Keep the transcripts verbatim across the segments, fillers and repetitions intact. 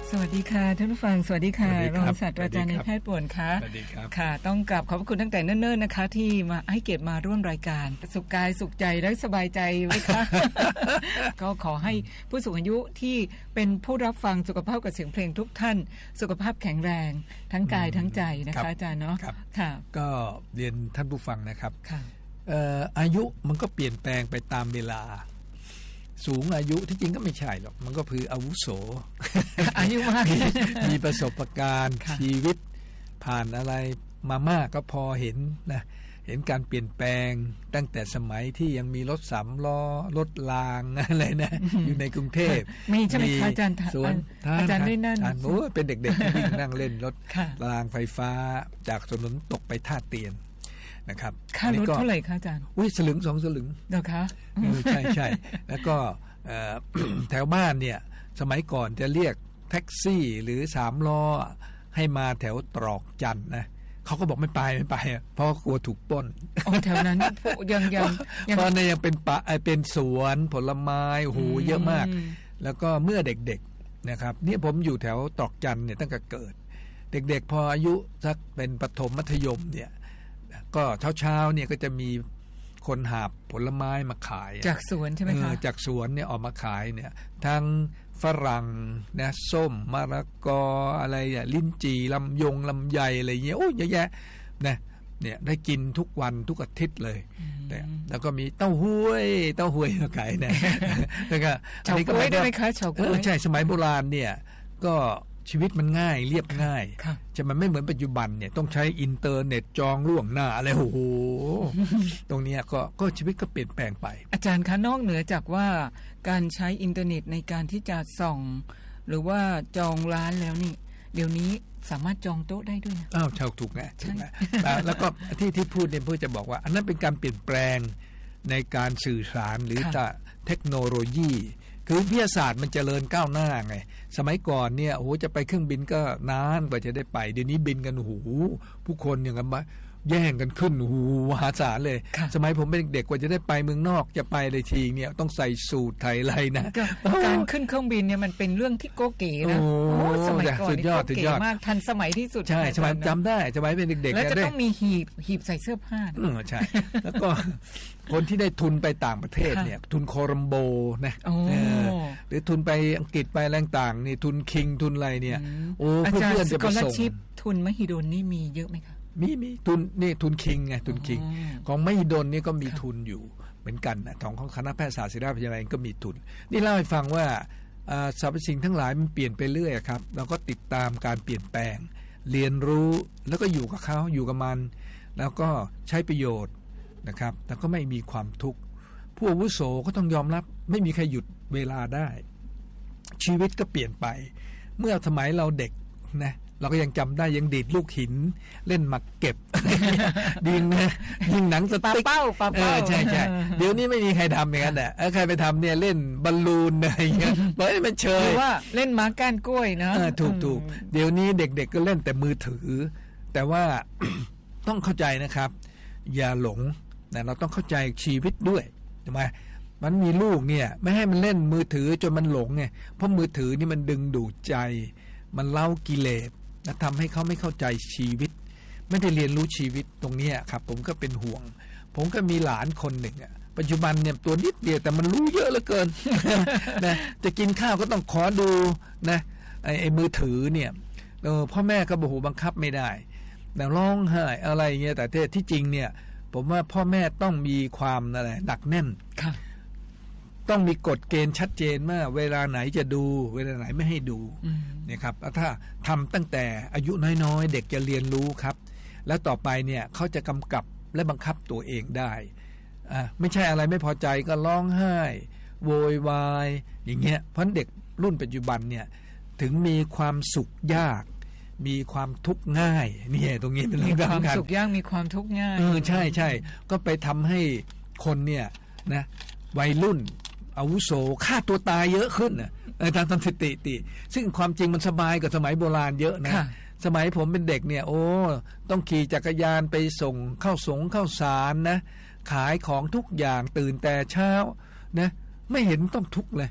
สวัสดีค่ะท่านผู้ฟังสวัสดีค่ะรองศาสตราจารย์นายแพทย์ป่วนค่ะสวัสดีครับค่ะต้องกราบขอบพระคุณตั้งแต่เนิ่นๆนะคะที่มาให้เกียรติมาร่วมรายการสุขกายสุขใจและสบายใจไว้ค่ะ ก็ขอให้ผู้สูงอายุที่เป็นผู้รับฟังสุขภาพกับเสียงเพลงทุกท่านสุขภาพแข็งแรงทั้งกายทั้งใจนะคะอาจารย์เนาะค่ะก็เรียนท่านผู้ฟังนะครับค่ะเอ่ออายุมันก็เปลี่ยนแปลงไปตามเวลาสูงอายุที่จริงก็ไม่ใช่หรอกมันก็คืออาวุโสอายุมากมีประสบการณ์ชีวิตผ่านอะไรมามากก็พอเห็นนะเห็นการเปลี่ยนแปลงตั้งแต่สมัยที่ยังมีรถสามล้อรถรางอะไรนะอยู่ในกรุงเทพมีใช่ไหมคะอาจารย์สวนอาจารย์ได้นั่นโอ้เป็นเด็กๆที่วิ่งนั่งเล่นรถรางไฟฟ้าจากถนนตกไปท่าเตียนนะครับค่ารถเท่าไหร่คะอาจารย์อุ้ยสลึงสองสลึงเหรอคะใช่ใช่แล้วก็แถวบ้านเนี่ยสมัยก่อนจะเรียกแท็กซี่หรือสามล้อให้มาแถวตรอกจันนะเขาก็บอกไม่ไปไม่ไปเพราะกลัวถูกปล้นอ๋อแถวนั้นยังยังเพราะเนี่ยยังเป็นป่าเป็นสวนผลไม้โอ้โหเยอะมากแล้วก็เมื่อเด็กๆนะครับนี่ผมอยู่แถวตรอกจันเนี่ยตั้งแต่เกิดเด็กๆพออายุสักเป็นประถมมัธยมเนี่ยก็เช้าๆเนี่ยก็จะมีคนหาบผลไม้มาขายจากสวนใช่ไหมคะจากสวนเนี่ยออกมาขายเนี่ยทั้งฝรั่งนะส้มมะละกออะไรเนี่ยลิ้นจี่ลำยงลำไยอะไรเงี้ยโอ้ยเยอะแยะนะเนี่ยได้กินทุกวันทุกอาทิตย์เลยแต่แล้วก็มีเต้าหู้เต้าหู้มาขายนะแล้วก็เฉาก๊วยได้ไหมคะเฉาก๊วยใช่สมัยโบราณเนี่ยก็ชีวิตมันง่ายเรียบง่ายจะมันไม่เหมือนปัจจุบันเนี่ยต้องใช้อินเทอร์เน็ตจองล่วงหน้าอะไรโอ้โหตรงนี้ก็ก็ชีวิตก็เปลี่ยนแปลงไปอาจารย์คะนอกเหนือจากว่าการใช้อินเทอร์เน็ตในการที่จะส่องหรือว่าจองร้านแล้วนี่เดี๋ยวนี้สามารถจองโต๊ะได้ด้วยนะอ้าวถูกถูกไงถูกไงแล้วก็ที่ที่พูดเนี่ยเพื่อจะบอกว่าอันนั้นเป็นการเปลี่ยนแปลงในการสื่อสารหรือจะเทคโนโลยีคือวิทยาศาสตร์มันเจริญก้าวหน้าไงสมัยก่อนเนี่ยโอ้โหจะไปเครื่องบินก็นานกว่าจะได้ไปเดี๋ยวนี้บินกันโอ้โหผู้คนอย่างกันมาแย่งกันขึ้นโอ้โหมหาศาลเลยสมัยผมเป็นเด็กกว่าจะได้ไปเมืองนอกจะไปเลยทีเนี่ยต้องใส่สูทไทยไรนะการขึ้นเครื่องบินเนี่ยมันเป็นเรื่องที่โกเก๋นะโอ้สมัยก่อนนี่โกเก๋มากทันสมัยที่สุดใช่สมัยจำได้สมัยเป็นเด็กๆแล้วจะต้องมีหีบหีบใส่เสื้อผ้าอือใช่แล้วก็คนที่ได้ทุนไปต่างประเทศเนี่ยทุนโคลัมโบนะหรือทุนไปอังกฤษไปแรงต่างนี่ทุนคิงทุนอะไรเนี่ยโอ้เพื่อนๆจะไปส่งทุนมหิดลนี่มีเยอะไหมคะมีมีทุนนี่ทุนคิงไงทุนคิงของมหิดลนี่ก็มีทุนอยู่เหมือนกันนะของของคณะแพทยศาสตร์ศิริราชพยาบาลก็มีทุนนี่เล่าให้ฟังว่าสรรพสิ่งทั้งหลายมันเปลี่ยนไปเรื่อยครับเราก็ติดตามการเปลี่ยนแปลงเรียนรู้แล้วก็อยู่กับเขาอยู่กับมันแล้วก็ใช้ประโยชน์นะครับแล้วก็ไม่มีความทุกข์ผู้อาวุโสก็ต้องยอมรับไม่มีใครหยุดเวลาได้ชีวิตก็เปลี่ยนไปเมื่อสมัยเราเด็กนะเราก็ยังจำได้ยังดีดลูกหินเล่นหมากเก็บดิงนะยิงหนังสติ๊กปาเป้าปาเป้าใช่ใช่เดี๋ยวนี้ไม่มีใครทำอย่างนั้นแหละใครไปทำเนี่ยเล่นบอลลูนอะไรเงี้ยเพราะมันเชยหรือว่าเล่นม้าก้านกล้วยนะถูกถูกเดี๋ยวนี้เด็กๆก็เล่นแต่มือถือแต่ว่า ต้องเข้าใจนะครับอย่าหลงนะเราต้องเข้าใจชีวิตด้วยใช่ไหมมันมีลูกเนี่ยไม่ให้มันเล่นมือถือจนมันหลงไงเพราะมือถือนี่มันดึงดูดใจมันเล่ากิเลสและทำให้เขาไม่เข้าใจชีวิตไม่ได้เรียนรู้ชีวิตตรงนี้ครับผมก็เป็นห่วงผมก็มีหลานคนหนึ่งอ่ะปัจจุบันเนี่ยตัวนิดเดียวแต่มันรู้เยอะเหลือเกิน นะจะกินข้าวก็ต้องขอดูนะไอ้ไอ้มือถือเนี่ยเออพ่อแม่ก็บอกบังคับไม่ได้แต่ร้องไห้อะไรเงี้ยแต่ที่จริงเนี่ยผมว่าพ่อแม่ต้องมีความอะไรหนักแน่นต้องมีกฎเกณฑ์ชัดเจนว่าเวลาไหนจะดูเวลาไหนไม่ให้ดูนะครับถ้าทำตั้งแต่อายุน้อยๆเด็กจะเรียนรู้ครับแล้วต่อไปเนี่ยเขาจะกำกับและบังคับตัวเองได้อ่าไม่ใช่อะไรไม่พอใจก็ร้องไห้โวยวายอย่างเงี้ยเพราะเด็กรุ่นปัจจุบันเนี่ยถึงมีความสุขยากมีความทุกข์ง่ายนี่ตรงนี้เป็นเรื่องสำคัญมีความสุขยากมีความทุกข์ง่ายเออใช่ใช่ก็ไปทำให้คนเนี่ยนะวัยรุ่นอาวุโสฆ่าตัวตายเยอะขึ้นนะตามสถิติซึ่งความจริงมันสบายกว่าสมัยโบราณเยอะนะสมัยผมเป็นเด็กเนี่ยโอ้ต้องขี่จักรยานไปส่งข้าวสงข้าวสารนะขายของทุกอย่างตื่นแต่เช้านะไม่เห็นต้องทุกข์เลย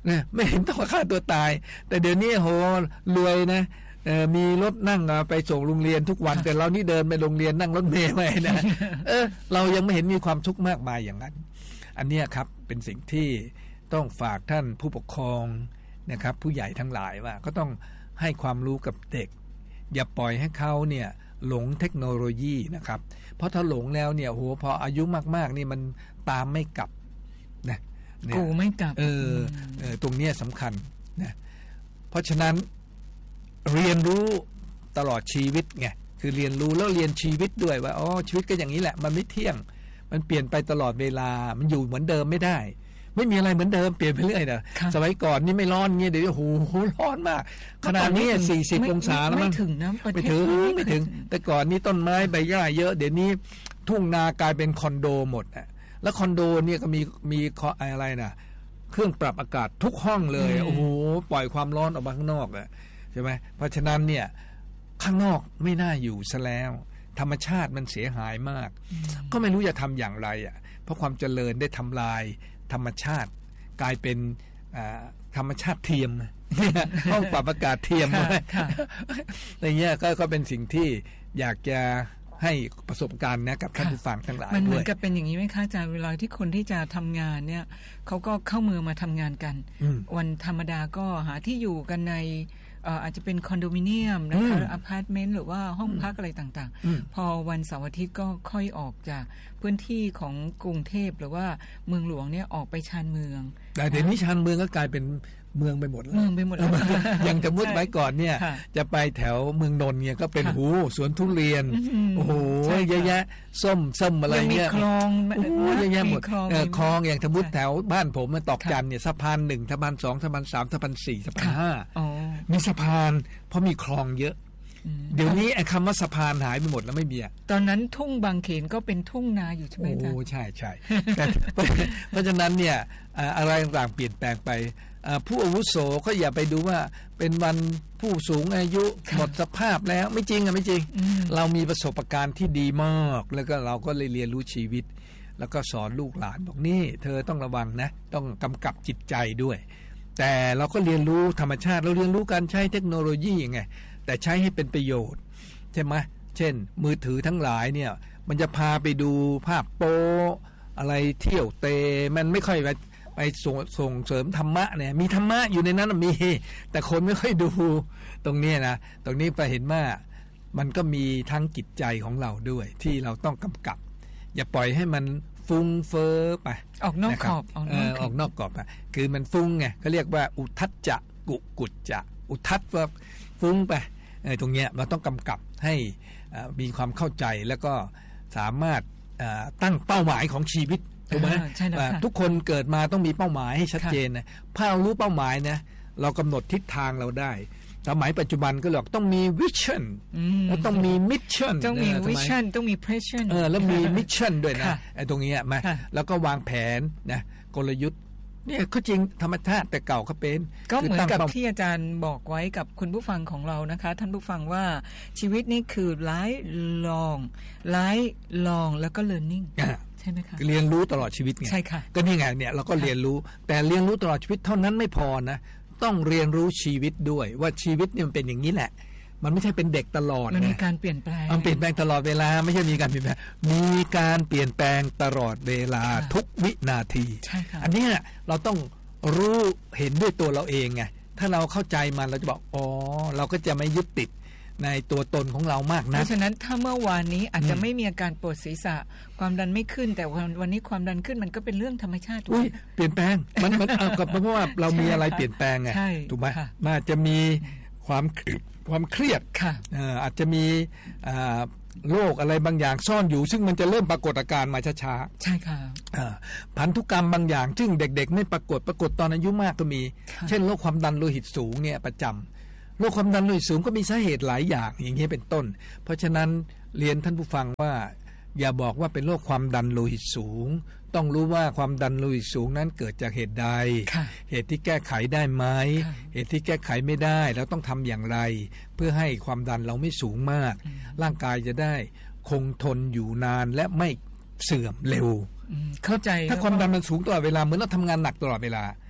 นะไม่เห็นต้องฆ่าตัวตายแต่เดี๋ยวนี้โหรวยนะเออมีรถนั่งไปส่งโรงเรียนทุกวันแต่เรานี่เดินไปโรงเรียนนั่งรถเมล์ไปนะเออเรายังไม่เห็นมีความทุกข์มากมายอย่างนั้นอันนี้ครับเป็นสิ่งที่ต้องฝากท่านผู้ปกครองนะครับผู้ใหญ่ทั้งหลายว่าก็ต้องให้ความรู้กับเด็กอย่าปล่อยให้เขาเนี่ยหลงเทคโนโลยีนะครับเพราะถ้าหลงแล้วเนี่ยโหพออายุมากๆนี่มันตามไม่กลับนะกูไม่กลับเออเออตรงนี้สำคัญนะเพราะฉะนั้นเรียนรู้ตลอดชีวิตไงคือเรียนรู้แล้วเรียนชีวิตด้วยว่าอ๋อชีวิตก็อย่างนี้แหละมันไม่เที่ยงมันเปลี่ยนไปตลอดเวลามันอยู่เหมือนเดิมไม่ได้ไม่มีอะไรเหมือนเดิมเปลี่ยนไปเรื่อยนะสมัยก่อนนี่ไม่ร้อนเงี้ยเดี๋ยวโอ้โหร้อนมากขนาดนี้สี่สิบองศาแล้วมั้งไม่ถึงนะไม่ถึงไม่ถึงแต่ก่อนนี่ต้นไม้ใบหญ้าเยอะเดี๋ยวนี้ทุ่งนากลายเป็นคอนโดหมดอ่ะแล้วคอนโดเนี่ยก็มีมีอะไรนะเครื่องปรับอากาศทุกห้องเลยโอ้โหปล่อยความร้อนออกมาข้างนอกอ่ะใช่ไหมเพราะฉะนั้นเนี่ยข้างนอกไม่น่าอยู่ซะแล้วธรรมชาติมันเสียหายมากก็ไม่รู้จะทำอย่างไรอ่ะเพราะความเจริญได้ทำลายธรรมชาติกลายเป็นธรรมชาติเทียมห้องปรับอากาศเทียมในเงี้ยก็เป็นสิ่งที่อยากจะให้ประสบการณ์นะกับท่านผู้ฟังทั้งหลายด้วยมันเหมือนกับเป็นอย่างนี้ไหมคะอาจารย์เวลาที่คนที่จะทำงานเนี่ยเขาก็เข้าเมืองมาทำงานกันวันธรรมดาก็หาที่อยู่กันในอาจจะเป็นคอนโดมิเนียมนะคะอพาร์ตเมนต์หรือว่าห้องพักอะไรต่างๆพอวันเสาร์อาทิตย์ก็ค่อยออกจากพื้นที่ของกรุงเทพหรือว่าเมืองหลวงเนี่ยออกไปชานเมืองแต่เดี๋ยวนี้ชานเมืองก็กลายเป็นเมืองไปหมดแล้วเมืองไปหมดแล้วอย่างสมมติไว้ก่อนเนี่ยจะไปแถวเมืองนนท์เนี่ยก็เป็นหูสวนทุเรียนโอ้โหเยอะแยะส้มส้มอะไรเงี้ยมีคลองเยอะแยะหมดคลองอย่างสมมติแถวบ้านผมมันตอกจันเนี่ยสะพานหนึ่งสะพานสองสะพานสามสะพานสี่สะพานห้ามีสะพานเพราะมีคลองเยอะเดี๋ยวนี้ไอ้คำว่าสะพานหายไปหมดแล้วไม่มีอ่ะตอนนั้นทุ่งบางเขนก็เป็นทุ่งนาอยู่ใช่ไหมจ๊ะโอ้ใช่ใช่เพราะฉะนั้นเนี่ยอะไรต่างๆเปลี่ยนแปลงไปผู้อาวุโสก็อย่าไปดูว่าเป็นวันผู้สูงอายุหมดสภาพแล้วไม่จริงอ่ะไม่จริงเรามีประสบการณ์ที่ดีมากแล้วก็เราก็เลยเรียนรู้ชีวิตแล้วก็สอนลูกหลานบอกนี่เธอต้องระวังนะต้องกำกับจิตใจด้วยแต่เราก็เรียนรู้ธรรมชาติเราเรียนรู้การใช้เทคโนโลยีไงแต่ใช้ให้เป็นประโยชน์ใช่ไหมเช่นมือถือทั้งหลายเนี่ยมันจะพาไปดูภาพโป๊อะไรเที่ยวเตะมันไม่ค่อยไปไปส่งส่งเสริมธรรมะเนี่ยมีธรรมะอยู่ในนั้นมีแต่คนไม่ค่อยดูตรงนี้นะตรงนี้ไปเห็นว่ามันก็มีทั้งจิตใจของเราด้วยที่เราต้องกำกับอย่าปล่อยให้มันฟุ้งเฟ้อไปออกนอกขอบออกนอกกรอบอ่ะคือมันฟุ้งไงเขาเรียกว่าอุทัจจะกุกุจจะอุทัจว่าฟุ้งไปตรงเนี้ยเราต้องกำกับให้มีความเข้าใจแล้วก็สามารถตั้งเป้าหมายของชีวิตถูกไหมทุกคนเกิดมาต้องมีเป้าหมายให้ชัดเจนนะถ้าเรารู้เป้าหมายนะเรากำหนดทิศทางเราได้สมัยปัจจุบันก็หรอกต้องมีวิชั่นแล้วต้องมีมิชชั่นต้องมีวิชั่นต้องมีเพรสชั่นเออแล้วมีมิชชั่นด้วยนะไอ้ตรงนี้มาแล้วก็วางแผนนะกลยุทธ์เนี่ยก็จริงธรรมชาติแต่เก่าก็เป็นก็เหมือนกับที่อาจารย์บอกไว้กับคุณผู้ฟังของเรานะคะท่านผู้ฟังว่าชีวิตนี่คือ life long life long แล้วก็ learningใช่ไหมคะเรียนรู้ตลอดชีวิตไงใช่ค่ะก็นี่ไงเนี่ยเราก็เรียนรู้แต่เรียนรู้ตลอดชีวิตเท่านั้นไม่พอนะต้องเรียนรู้ชีวิตด้วยว่าชีวิตเนี่ยมันเป็นอย่างนี้แหละมันไม่ใช่เป็นเด็กตลอดมันมีการเปลี่ยนแปลงมันเปลี่ยนแปลงตลอดเวลาไม่ใช่มีการเปลี่ยนแปลงมีการเปลี่ยนแปลงตลอดเวลาทุกวินาทีอันนี้เราต้องรู้เห็นด้วยตัวเราเองไงถ้าเราเข้าใจมันเราจะบอกอ๋อเราก็จะไม่ยึดติดในตัวตนของเรามากนะเพราะฉะนั้นถ้าเมื่อวานนี้อาจจะไม่มีอาการปวดศีรษะความดันไม่ขึ้นแต่วันนี้ความดันขึ้นมันก็เป็นเรื่องธรรมชาติอุ้ยเปลี่ยนแปลงมันมันเอากับเพราะว่าเรามีอะไรเปลี่ยนแปลงไงถูกไหมน่าจะมีความความเครียดอาจจะมีโรคอะไรบางอย่างซ่อนอยู่ซึ่งมันจะเริ่มปรากฏอาการมาช้าๆใช่ค่ะพันธุกรรมบางอย่างซึ่งเด็กๆไม่ปรากฏปรากฏตอนอายุมากก็มีเช่นโรคความดันโลหิตสูงเนี่ยประจำโรคความดันโลหิตสูงก็มีสาเหตุหลายอย่างอย่างนี้เป็นต้นเพราะฉะนั้นเรียนท่านผู้ฟังว่าอย่าบอกว่าเป็นโรคความดันโลหิตสูงต้องรู้ว่าความดันโลหิตสูงนั้นเกิดจากเหตุใดเหตุที่แก้ไขได้ไหมเหตุที่แก้ไขไม่ได้แล้วต้องทำอย่างไรเพื่อให้ความดันเราไม่สูงมากร่างกายจะได้คงทนอยู่นานและไม่เสื่อมเร็วเข้าใจถ้าความดันมันสูงตลอดเวลาเหมือนเราทำงานหนักตลอดเวลา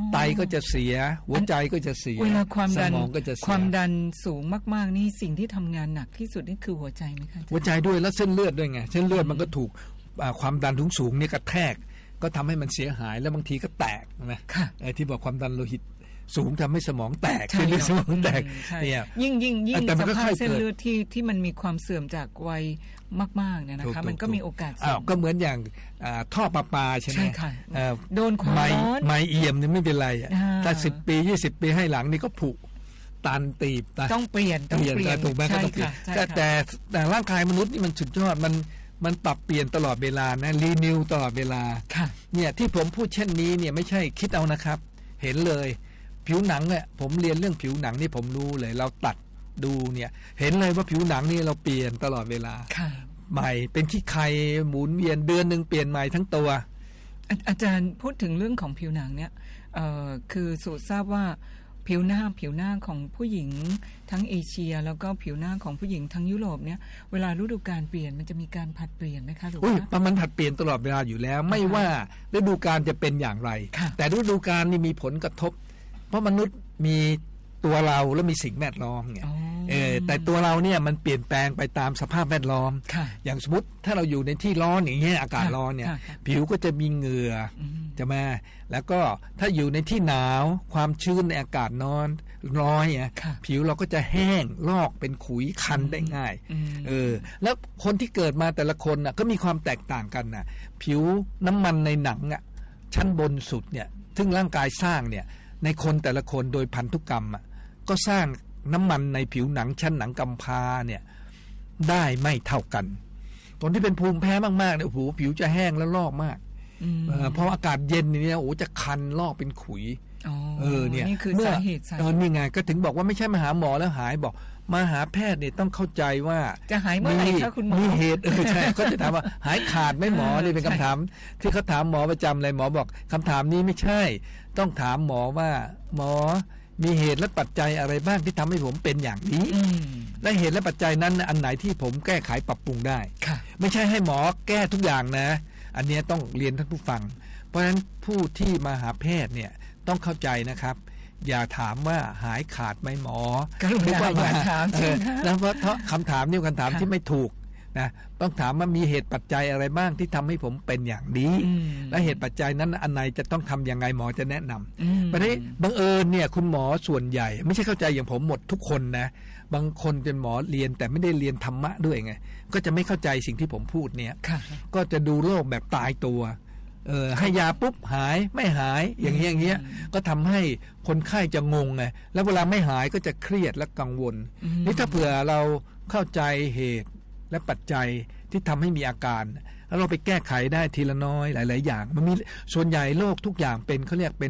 ไตก็จะเสียหัวใจก็จะเสียเวลาความดันสมองก็จะเสียความดันสูงมากๆนี่สิ่งที่ทำงานหนักที่สุดนี่คือหัวใจไหมคะอาจารย์หัวใจด้วยแล้วเส้นเลือดด้วยไงเส้นเลือดมันก็ถูกอ่าความดันสูงๆนี่กระแทกก็ทำให้มันเสียหายแล้วบางทีก็แตกนะค่ะไอ้ที่บอกความดันโลหิตสูงทำให้สมองแตกใช่เส้นเลือดสมองแตกอืมใช่เนี่ยยิ่งยิ่งยิ่งแต่มันสก็ภาค่พอยเส้นเกิดเลือดที่ที่มันมีความเสื่อมจากวัยมากๆเนี่ยนะคะมันก็มีโอกาสอ้าวก็เหมือนอย่างอ่าท่อประปาใช่ไหมใช่ค่ะเอ่อโดนความไม้ร้อนไม้เอี่ยมเนี่ยไม่เป็นไรอ่ะอ่าถ้าสิบปียี่สิบปีให้หลังนี่ก็ผุตันตีบตันต้องเปลี่ยนต้องเปลี่ยนเปลี่ยนถูกไหมก็ใช่ต้องเปลี่ยนค่ะใช่แต่ค่ะแต่แต่ร่างกายมนุษย์นี่มันสุดยอดมันมันปรับเปลี่ยนตลอดเวลานะรีนิวตลอดเวลาค่ะเนี่ยที่ผมพูดเช่นนี้เนี่ยไม่ใช่คิดเอานะครับ เห็นเลยผิวหนังเนี่ยผมเรียนเรื่องผิวหนังนี่ผมรู้เลยเราตัดดูเนี่ยเห็นเลยว่าผิวหนังนี่เราเปลี่ยนตลอดเวลาค่ะใหม่เป็นขี้ไข่หมุนเวียนเดือนหนึ่งเปลี่ยนใหม่ทั้งตัวอาอาจารย์พูดถึงเรื่องของผิวหนังเนี่ยเอ่อคือสูตรทราบว่าผิวหน้าผิวหน้าของผู้หญิงทั้งเอเชีย แล้วก็ผิวหน้าของผู้หญิงทั้งยุโรปเนี่ยเวลาฤดูกาลเปลี่ยนมันจะมีการผัดเปลี่ยนไหมคะหรืออุ้ยว่ามันผัดเปลี่ยนตลอดเวลาอยู่แล้ว ไม่ว่าฤดูกาลจะเป็นอย่างไรค่ะแต่ฤดูกาลนี่มีผลกระทบ เพราะมนุษย์มีตัวเราแล้วมีสิ่งแวดล้อมไงอ๋อเออแต่ตัวเราเนี่ยมันเปลี่ยนแปลงไปตามสภาพแวดล้อมค่ะอย่างสมมติถ้าเราอยู่ในที่ร้อนอย่างเงี้ยอากาศค่ะร้อนเนี่ยค่ะค่ะผิวก็จะมีเหงื่ออืมจะมาแล้วก็ถ้าอยู่ในที่หนาวความชื้นในอากาศนอนน้อยอ่ะค่ะผิวเราก็จะแห้งลอกเป็นขุยคันได้ง่ายอืมเออแล้วคนที่เกิดมาแต่ละคนน่ะก็มีความแตกต่างกันน่ะผิวน้ำมันในหนังอ่ะชั้นบนสุดเนี่ยซึ่งร่างกายสร้างเนี่ยในคนแต่ละคนโดยพันธุกรรมอ่ะก็สร้างน้ำมันในผิวหนังชั้นหนังกำพร้าเนี่ยได้ไม่เท่ากันคนที่เป็นภูมิแพ้มากๆเนี่ยโอ้โหผิวจะแห้งแล้วลอกมากอืมเออเพราะอากาศเย็นเนี่ยโอ้จะคันลอกเป็นขุยอ๋อเออเนี่ยนี่คือมื่สาเหตุสาเหเออตุนี่ไงก็ถึงบอกว่าไม่ใช่มาหาหมอแล้วหายบอกมาหาแพทย์เนี่ยต้องเข้าใจว่าจะหายเมื่อไหร่คะคุณหมอมีเหตุเออใช่เขาจะถามว่าหายขาดไหมหมอเออนี่เป็นคำถาม ที่เขาถามหมอประจำเลยหมอบอกคำถามนี้ไม่ใช่ ต้องถามหมอว่า หมอมีเหตุและปัจจัยอะไรบ้างที่ทำให้ผมเป็นอย่างนี้อืมและเหตุและปัจจัยนั้นอันไหนที่ผมแก้ไขปรับปรุงได้ค่ะไม่ใช่ให้หมอแก้ทุกอย่างนะ อันเนี้ยต้องเรียนท่านผู้ฟัง เพราะฉะนั้นผู้ที่มาหาแพทย์เนี่ยต้องเข้าใจนะครับ อย่าถามว่าหายขาดไหมหมอกรุณาหรือว่าอย่าถามเอใช่อไหมคะแล้วเพราะเพราะคำถามนี่คำถามค่ะที่ไม่ถูกนะต้องถามว่ามีเหตุปัจจัยอะไรบ้างที่ทำให้ผมเป็นอย่างนี้อืมและเหตุปัจจัยนั้นอันไหนจะต้องทำยังไงหมอจะแนะนำอืมประเด็นบังเอิญเนี่ยคุณหมอส่วนใหญ่ ไม่ใช่เข้าใจอย่างผมหมดทุกคนนะบางคนเป็นหมอเรียนแต่ไม่ได้เรียนธรรมะด้วยไงก็จะไม่เข้าใจสิ่งที่ผมพูดเนี่ยค่ะก็จะดูโรคแบบตายตัวเออให้ยาปุ๊บหายไม่หายอย่างเงี้ยอย่างเงี้ยก็ทำให้คนไข้จะงงไงแล้วเวลาไม่หายก็จะเครียดและกังวลอืมนี่ถ้าเผื่อเราเข้าใจเหตุและปัจจัยที่ทำให้มีอาการ แล้วเราไปแก้ไขได้ทีละน้อยหลาย ๆ อย่างมันมีส่วนใหญ่โรคทุกอย่างเป็นเขาเรียกเป็น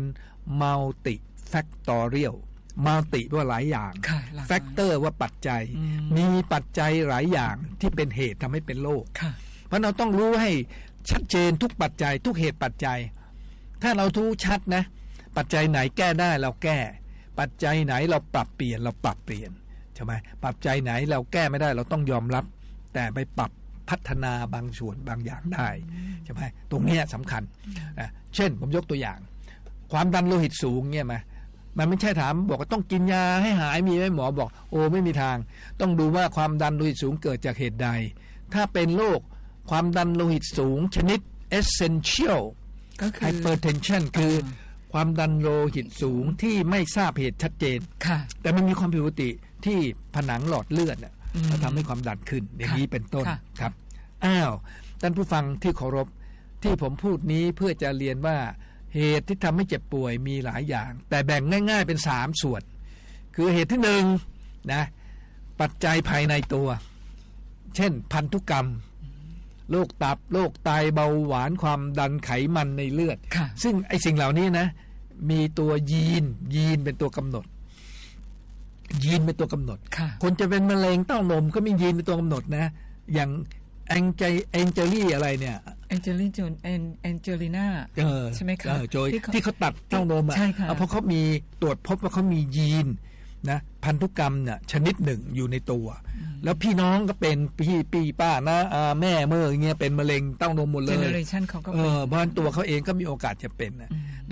multi factorial multi ว่าหลายอย่างค่ะหลากหลาย factor ว่าปัจจัยอืมมีปัจจัยหลายอย่างที่เป็นเหตุทำให้เป็นโรคค่ะเพราะเราต้องรู้ให้ชัดเจนทุกปัจจัย ทุกเหตุปัจจัย ถ้าเรารู้ชัดนะ ปัจจัยไหนแก้ได้เราแก้ ปัจจัยไหนเราปรับเปลี่ยนเราปรับเปลี่ยนใช่ไหมปัจจัยไหนเราแก้ไม่ได้เราต้องยอมรับ แต่ไปปรับพัฒนาบางส่วนบางอย่างได้ใช่ไหมตรงเนี้ยสำคัญนะเช่นผมยกตัวอย่าง ความดันโลหิตสูงเนี่ยมามันไม่ใช่ถามบอกว่าต้องกินยาให้หายมีไหมหมอบอกโอ้ไม่มีทาง ต้องดูว่าความดันโลหิตสูงเกิดจากเหตุใด ถ้าเป็นโรคความดันโลหิตสูงชนิด essential ก็คือ hypertension คือความดันโลหิตสูงที่ไม่ทราบเหตุชัดเจนค่ะแต่มันมีความผิดปกติที่ผนังหลอดเลือดน่ะอืมก็ทำให้ความดันขึ้นอย่างนี้เป็นต้นค่ะครับอ้าวท่านผู้ฟังที่เคารพที่ผมพูดนี้เพื่อจะเรียนว่าเหตุที่ทำให้เจ็บป่วยมีหลายอย่าง แต่แบ่งง่าย ๆ เป็นสามส่วน คือเหตุที่หนึ่งนะปัจจัยภายในตัว เช่นพันธุกรรมโรคตับโรคไตเบาหวานความดันไขมันในเลือดค่ะซึ่งไอ้สิ่งเหล่านี้นะมีตัวยีนยีนเป็นตัวกำหนด ยีนเป็นตัวกำหนดค่ะคนจะเป็นมะเร็งเต้านมก็มียีนเป็นตัวกำหนดนะ อย่างแองเจแองเจลี่อะไรเนี่ยแองเจลิจนแอนแองเจลิน่าเออใช่ไหมคะเออโจยที่เขาที่เขาตัดเต้านมอ่ะใช่ค่ะเอาเพราะเขามีตรวจพบว่าเขามียีนนะพันธุกรรมเนี่ยชนิดหนึ่งอยู่ในตัว แล้วพี่น้องก็เป็นพี่ปีป้านะอาแม่เมื่ออย่างเงี้ยเป็นมะเร็งเต้านมหมดเลเจเนยอเรชันเขาก็เอเป็นอเพราะฉะนั้นตัวเขาเองก็มีโอกาสจะเป็นนะอืมนะ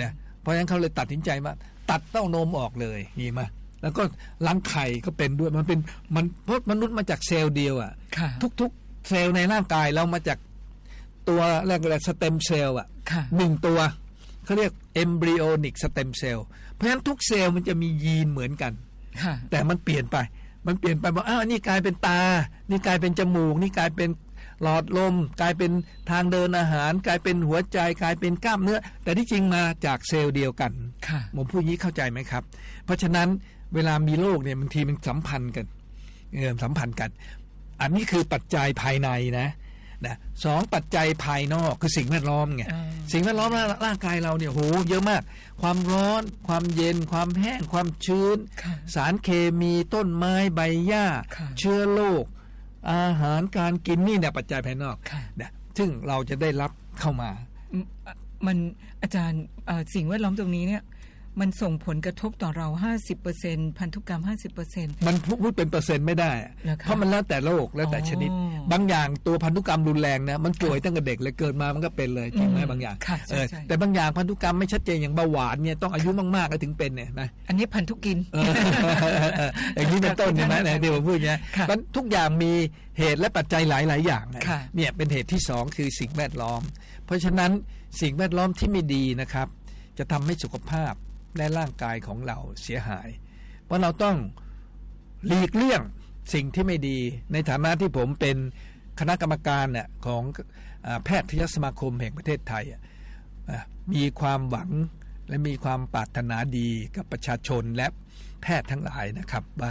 ราะฉะนั้นเขาเลยตัดสินใจว่าตัดเต้านมออกเลยนี่มาแล้วก็รังไข่ก็เป็นด้วยมันเป็นมันเพราะมนุษย์มาจากเซลล์เดียวอ่ะทุกๆเซลล์ในร่างกายเรามาจากตัวแรกๆสเต็มเซลล์อ่ะหนึ่งตัวเขาเรียก embryonic stem cell เพราะฉะนั้นทุกเซลล์มันจะมียีนเหมือนกันแต่มันเปลี่ยนไปมันเปลี่ยนไปบอกอ้าวนี่กลายเป็นตานี่กลายเป็นจมูกนี่กลายเป็นหลอดลมกลายเป็นทางเดินอาหารกลายเป็นหัวใจกลายเป็นกล้ามเนื้อแต่ที่จริงมาจากเซลล์เดียวกันผมพูดอย่างนี้เข้าใจไหมครับเพราะฉะนั้นเวลามีโรคเนี่ยบางทีมันสัมพันธ์กันเออสัมพันธ์กันอันนี้คือปัจจัยภายในนะนะสองปัจจัยภายนอกคือสิ่งแวดล้อมไงสิ่งแวดล้อมร่างกายเราเนี่ยโหเยอะมากความร้อนความเย็นความแห้งความชื้นสารเคมีต้นไม้ใบหญ้าเชื้อโรคอาหารการกินนี่เนี่ยปัจจัยภายนอกนะซึ่งเราจะได้รับเข้ามามันอาจารย์สิ่งแวดล้อมตรงนี้เนี่ยมันส่งผลกระทบต่อเรา ห้าสิบเปอร์เซ็นต์ พันธุกรรม ห้าสิบเปอร์เซ็นต์มันพูดเป็นเปอร์เซ็นต์ไม่ได้เพราะมันแล้วแต่โรคแล้วแต่ชนิดบางอย่างตัวพันธุกรรมรุนแรงนะมันป่วยตั้งแต่เด็กเลยเกิดมามันก็เป็นเลยจริงไหมบางอย่างเออแต่บางอย่างพันธุกรรมไม่ชัดเจนอย่างเบาหวานเนี่ยต้องอายุมากๆแล้วถึงเป็นเนี่ยนะอันนี้พันธุกินอย่างนี้เป็นต้นใช่ไหมเนี่ยที่ผมพูดเนี่ยมันทุกอย่างมีเหตุและปัจจัยหลายๆอย่างเนี่ยเป็นเหตุที่สองคือสิ่งแวดล้อมเพราะฉะนั้นสิ่งแวดล้อมที่ไม่ดีนะครับจะทำให้สุขภาพและร่างกายของเราเสียหายเพราะเราต้องหลีกเลี่ยงสิ่งที่ไม่ดีในฐานะที่ผมเป็นคณะกรรมการน่ะของแพทยสมาคมแห่งประเทศไทยมีความหวังและมีความปรารถนาดีกับประชาชนและแพทย์ทั้งหลายนะครับว่า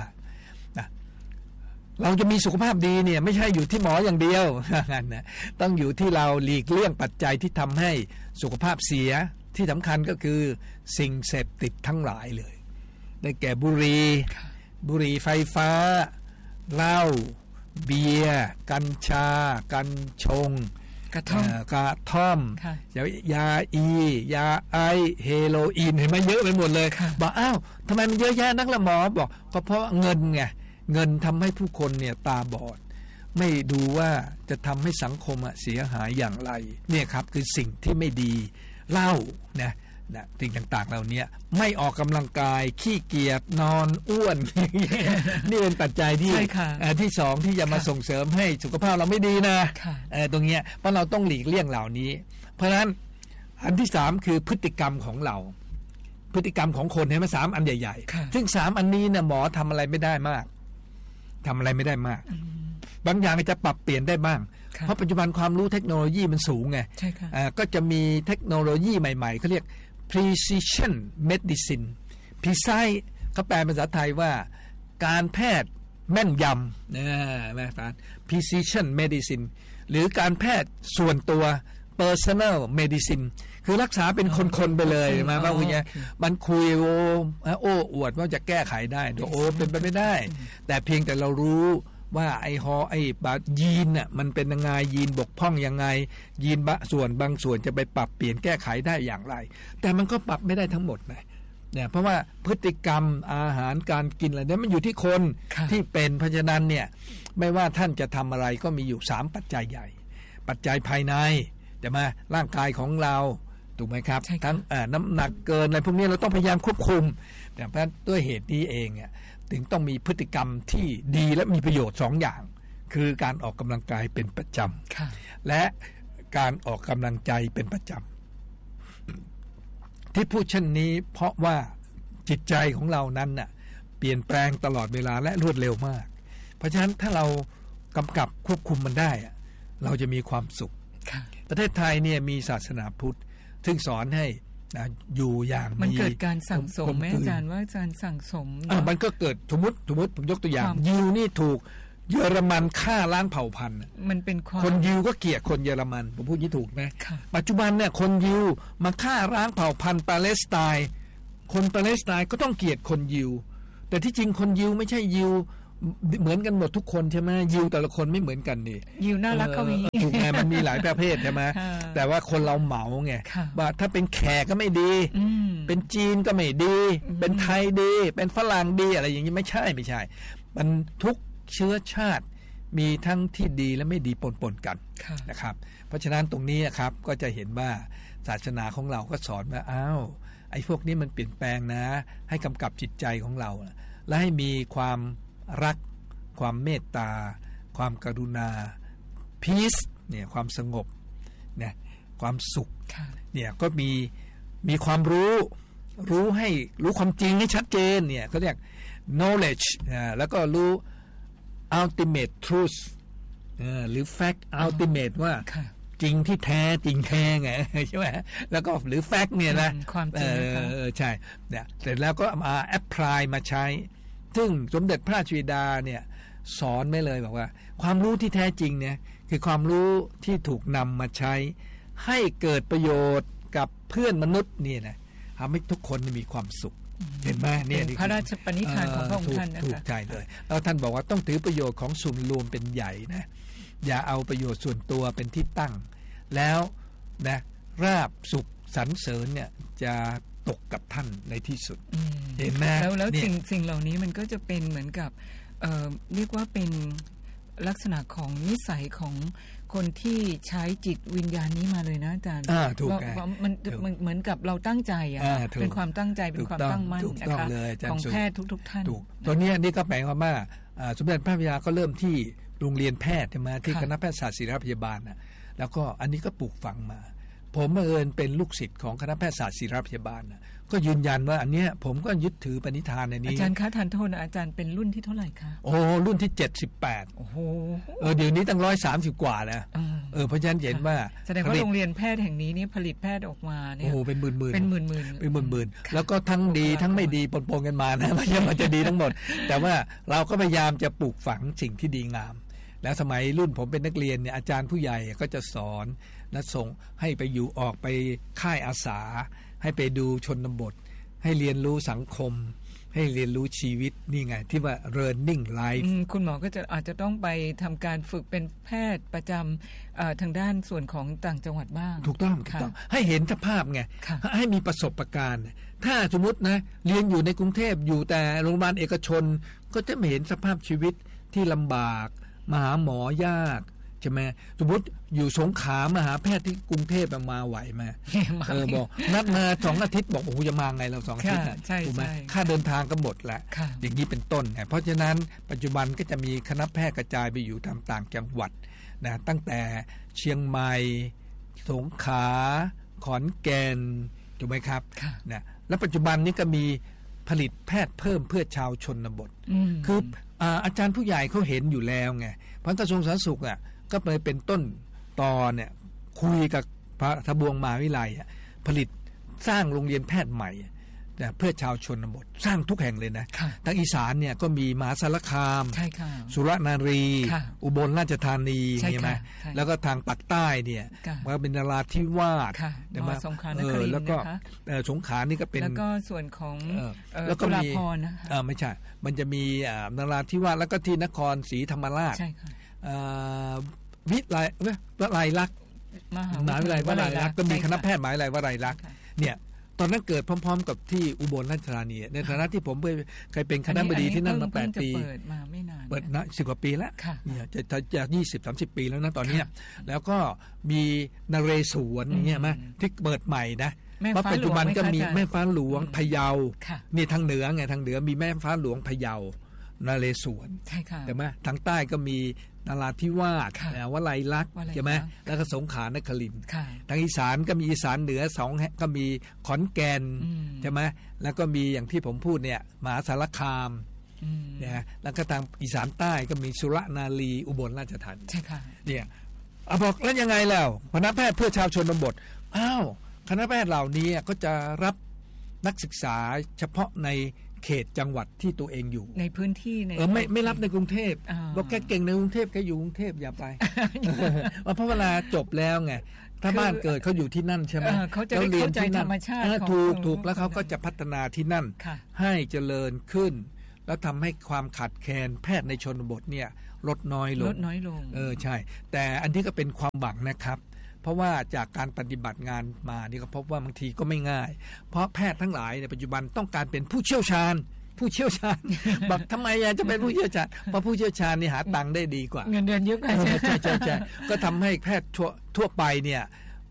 เราจะมีสุขภาพดีเนี่ยไม่ใช่อยู่ที่หมออย่างเดียวงั้นนะต้องอยู่ที่เราหลีกเลี่ยงปัจจัยที่ทำให้สุขภาพเสียที่สำคัญก็คือสิ่งเสพติดทั้งหลายเลยได้แก่บุหรี่บุหรี่ไฟฟ้าเหล้าเบียร์กัญชากัญชงกระท่อมกระท่อมยาอียาไอเฮโรอีนเห็นไหมเยอะไปหมดเลยบอกอ้าวทำไมมันเยอะแยะนักละหมอบอกก็เพราะเงินไงเงินทำให้ผู้คนเนี่ยตาบอดไม่ดูว่าจะทำให้สังคมเสียหายอย่างไรเนี่ยครับคือสิ่งที่ไม่ดีเหล้านะนะสิ่งต่างๆเหล่านี้ไม่ออกกำลังกายขี้เกียจนอนอ้วน นี่เป็นปัจจัยที่ที่สองที่จะมาส่งเสริมให้สุขภาพเราไม่ดีนะตรงนี้เพราะเราต้องหลีกเลี่ยงเหล่านี้เพราะฉะนั้นอันที่สามคือพฤติกรรมของเราพฤติกรรมของคนเห็นไหมสามอันใหญ่ๆซึ่งสามอันนี้เนี่ยหมอทำอะไรไม่ได้มากทำอะไรไม่ได้มากบางอย่างจะปรับเปลี่ยนได้บ้างเพราะปัจจุบันความรู้เทคโนโลยีมันสูงไงก็จะมีเทคโนโลยีใหม่ๆเขาเรียก precision medicine precise เขาแปลเป็นภาษาไทยว่าการแพทย์แม่นยำนะแม่ฟาน precision medicine หรือการแพทย์ส่วนตัว personal medicine คือรักษาเป็นคนๆไปเลยมาว่าคุณเนี่ยมันคุยโอ้โอ้อวดว่าจะแก้ไขได้โอ้เป็นไปไม่ได้แต่เพียงแต่เรารู้ว่าไอ้ฮอไอ้บายีนน่ะมันเป็นยังไงยีนบกพร่องยังไงยีนบะส่วนบางส่วนจะไปปรับเปลี่ยนแก้ไขได้อย่างไรแต่มันก็ปรับไม่ได้ทั้งหมดนะเนี่ยเพราะว่าพฤติกรรมอาหารการกินอะไรเนี่ยมันอยู่ที่คนที่เป็นเพราะฉะนั้นเนี่ยไม่ว่าท่านจะทำอะไรก็มีอยู่สามปัจจัยใหญ่ปัจจัยภายในจะมาร่างกายของเราถูกไหมครับทั้งน้ำหนักเกินอะไรพวกนี้เราต้องพยายามควบคุมแต่เพราะด้วยเหตุนี้เองเนี่ยถึงต้องมีพฤติกรรมที่ดีและมีประโยชน์สองอย่างคือการออกกำลังกายเป็นประจำและการออกกำลังใจเป็นประจำที่พูดเช่นนี้เพราะว่าจิตใจของเรานั้นน่ะเปลี่ยนแปลงตลอดเวลาและรวดเร็วมากเพราะฉะนั้นถ้าเรากำกับควบคุมมันได้เราจะมีความสุขประเทศไทยเนี่ยมีศาสนาพุทธซึ่งสอนให้นะอยู่อย่างมันเกิดการสั่งสมไหมอาจารย์ว่าอาจารย์สั่งสมอ่ะมันก็เกิดสมมติสมมติผมยกตัวอย่างยิวนี่ถูกเยอรมันฆ่าล้างเผ่าพันธุ์มันเป็นความคนยิวก็เกลียดคนเยอรมันผมพูดยี่ถูกไหมปัจจุบันเนี่ยคนยิวมาฆ่าล้างเผ่าพันธุ์ปาเลสไตน์คนปาเลสไตน์ก็ต้องเกลียดคนยิวแต่ที่จริงคนยิวไม่ใช่ยิวเหมือนกันหมดทุกคนใช่ไหมยิวแต่ละคนไม่เหมือนกันนี่ยิวน่ารักก็มีถูกไงมันมีหลายประเภทใช่ไหมแต่ว่าคนเราเหมาไงว่าถ้าเป็นแขกก็ไม่ดีเป็นจีนก็ไม่ดีเป็นไทยดีเป็นฝรั่งดีอะไรอย่างนี้ไม่ใช่ไม่ใช่มันทุกเชื้อชาติมีทั้งที่ดีและไม่ดีปนๆกันนะครับเพราะฉะนั้นตรงนี้ครับก็จะเห็นว่าศาสนาของเราก็สอนว่าอ้าวไอ้พวกนี้มันเปลี่ยนแปลงนะให้กำกับจิตใจของเราและให้มีความรักความเมตตาความกรุณา peace เนี่ยความสงบเนี่ยความสุขเนี่ยก็มีมีความรู้รู้ให้รู้ความจริงให้ชัดเจนเนี่ยเขาเรียก knowledge อ่าแล้วก็รู้ ultimate truth อ่าหรือ fact ultimate ว่าจริงที่แท้จริงแท้ไงใช่ไหมแล้วก็หรือ fact เนี่ยนะความจริงเออใช่เนี่ยเสร็จแล้วก็มา apply มาใช้ซึ่งสมเด็จพระราชบิดาเนี่ยสอนไม่เลยบอกว่าความรู้ที่แท้จริงเนี่ยคือความรู้ที่ถูกนำมาใช้ให้เกิดประโยชน์กับเพื่อนมนุษย์นี่นะทำให้ทุกคนมีความสุขเห็นไหมเนี่ยพระราชปณิธานของพระองค์ท่านนะคะถูกใจเลยแล้วท่านบอกว่าต้องถือประโยชน์ของส่วนรวมเป็นใหญ่นะอย่าเอาประโยชน์ส่วนตัวเป็นที่ตั้งแล้วนะราบสุขสรรเสริญเนี่ยจะตกกับท่านในที่สุดเห็นไหมแล้วแล้วสิ่งสิ่งเหล่านี้มันก็จะเป็นเหมือนกับเอ่อเรียกว่าเป็นลักษณะของนิสัยของคนที่ใช้จิตวิญญาณนี้มาเลยนะอาจารย์ว่ามันเหมือนกับเราตั้งใจอ่ะเป็นความตั้งใจเป็นความตั้งมั่นนะคะของแพทย์ทุกๆท่านตัวนี้นี่ก็แปลว่าสมเด็จพระบิดาก็เริ่มที่โรงเรียนแพทย์ใช่ไหมที่คณะแพทยศาสตร์ศิริราชพยาบาลนะแล้วก็อันนี้ก็ปลูกฝังมาผมบังเอิญเป็นลูกศิษย์ของคณะแพทยศาสตร์ศิริราชพยาบาลนะก็ยืนยันว่าอันเนี้ยผมก็ยึดถือปณิธานในนี้อาจารย์คะทานโทษนะอาจารย์เป็นรุ่นที่เท่าไหร่คะโอ้รุ่นที่เจ็ดสิบแปดโอ้โหเออเดี๋ยวนี้ตั้งหนึ่งร้อยสามสิบกว่าแล้วเออเพราะฉะนั้นเห็นว่าแสดงว่าโรงเรียนแพทย์แห่งนี้นี่ผลิตแพทย์ออกมาเนี่ยโอ้เป็นหมื่นๆเป็นหมื่นๆเป็นหมื่นๆแล้วก็ทั้งดีทั้งไม่ดีปนๆกันมานะไม่ใช่ว่าจะดีทั้งหมดแต่ว่าเราก็พยายามจะปลูกฝังสิ่งที่ดีงามแล้วสมัยรุ่นผมเป็นนักเรียนเนี่ยอาจารย์ผู้ใหญ่ก็จะสอนและส่งให้ไปอยู่ออกไปค่ายอาสาให้ไปดูชนบทให้เรียนรู้สังคมให้เรียนรู้ชีวิตนี่ไงที่ว่า learning life คุณหมอก็จะอาจจะต้องไปทำการฝึกเป็นแพทย์ประจำทางด้านส่วนของต่างจังหวัดบ้างถูกต้องถูกต้องให้เห็นสภาพไงให้มีประสบการณ์ถ้าสมมตินะเรียนอยู่ในกรุงเทพอยู่แต่โรงพยาบาลเอกชนก็จะไม่เห็นสภาพชีวิตที่ลำบากมาหาหมอยากใช่ไหมสมมติอยู่สงขลามาหาแพทย์ที่กรุงเทพมาไหวไหมเออบอกนัดมาสองอาทิตย์บอกโอ้โหจะมาไงเราสองอาทิตย์ถูกไหมค่าเดินทางก็หมดแล้วอย่างนี้เป็นต้นเพราะฉะนั้นปัจจุบันก็จะมีคณะแพทย์กระจายไปอยู่ตามต่างจังหวัดนะตั้งแต่เชียงใหม่สงขลาขอนแก่นถูกไหมครับนะแล้วปัจจุบันนี้ก็มีผลิตแพทย์เพิ่มเพื่อชาวชนบทคืออาจารย์ผู้ใหญ่เขาเห็นอยู่แล้วไงเพราะกระทรวงสาธารณสุขอ่ะก็เลยเป็นต้นตอเนี่ยคุยกับพระทบวงมหาวิทยาลัยผลิตสร้างโรงเรียนแพทย์ใหม่นะเพื่อชาวชนบทสร้างทุกแห่งเลยนะทางอีสานเนี่ยก็มีมหาสารคามสุรนารีอุบลราชธานีใช่ไหมแล้วก็ทางปากใต้เนี่ยมันเป็นนราธิวาสแต่มาสงขลานครินทร์แล้วก็สงขลานี่ก็เป็นแล้วก็ส่วนของแล้วก็มีนะคะไม่ใช่มันจะมีนราธิวาสแล้วก็ที่นครศรีธรรมราชวิทยาลัยวิทยาลัยลักษณ์มหาวิทยาลัยวลัยลักษณ์ก็มีคณะแพทย์มหาวิทยาลัยวลัยลักษณ์เนี่ยตอนนั้นเกิดพร้อมๆกับที่อุบลราชธานีในฐานะที่ผมเคยเป็นคณะบดีที่นั่นมาแปดปีเปิดมาไม่นานเปิดนะสิบกว่าปีแล้วเนี่ยจะจะยี่สิบสามสิบปีแล้วนะตอนนี้แล้วก็มีนเรศวรเนี่ยมั้ยที่เปิดใหม่นะเพราะปัจจุบันก็มีแม่ฟ้าหลวงพะเยานี่ทางเหนือไงทางเหนือมีแม่ฟ้าหลวงพะเยานเรศวรใช่ค่ะใช่ไหมทางใต้ก็มีนราธิวาสวลัยลักษณ์ใช่ไหมแล้วก็สงขลานครินทร์ทางอีสานก็มีอีสานเหนือสองก็มีขอนแก่นใช่ไหมแล้วก็มีอย่างที่ผมพูดเนี่ยมหาสารคามเนี่ยแล้วก็ทางอีสานใต้ก็มีสุรนารีอุบลราชธานีใช่ค่ะเนี่ยเอาบอกแล้วยังไงแล้วคณะแพทย์เพื่อชาวชนบทอ้าวคณะแพทย์เหล่านี้ก็จะรับนักศึกษาเฉพาะในเขตจังหวัดที่ตัวเองอยู่ในพื้นที่ในเออไม่ไม่รับในกรุงเทพบอกแกเก่งในกรุงเทพแกอยู่กรุงเทพอย่าไปเพราะเวลาจบแล้วไงถ้าบ้านเกิดเขาอยู่ที่นั่นใช่ไหมเขาจะได้เข้าใจธรรมชาติถูกถูกแล้วเขาก็จะพัฒนาที่นั่นให้เจริญขึ้นแล้วทำให้ความขาดแคลนแพทย์ในชนบทเนี่ยลดน้อยลงลดน้อยลงเออใช่แต่อันนี้ก็เป็นความหวังนะครับเพราะว่าจากการปฏิบัติงานมานี่ก็พบว่าบางทีก็ไม่ง่ายเพราะแพทย์ทั้งหลายในปัจจุบันต้องการเป็นผู้เชี่ยวชาญผู้เชี่ยวชาญบอกทำไมอยากจะเป็นผู้เชี่ยวชาญเพราะผู้เชี่ยวชาญนี่หาตังค์ได้ดีกว่าเงินเดือนเยอะกว่าใช่ใช่ใช่ก็ทำให้แพทย์ทั่วทั่วไปเนี่ย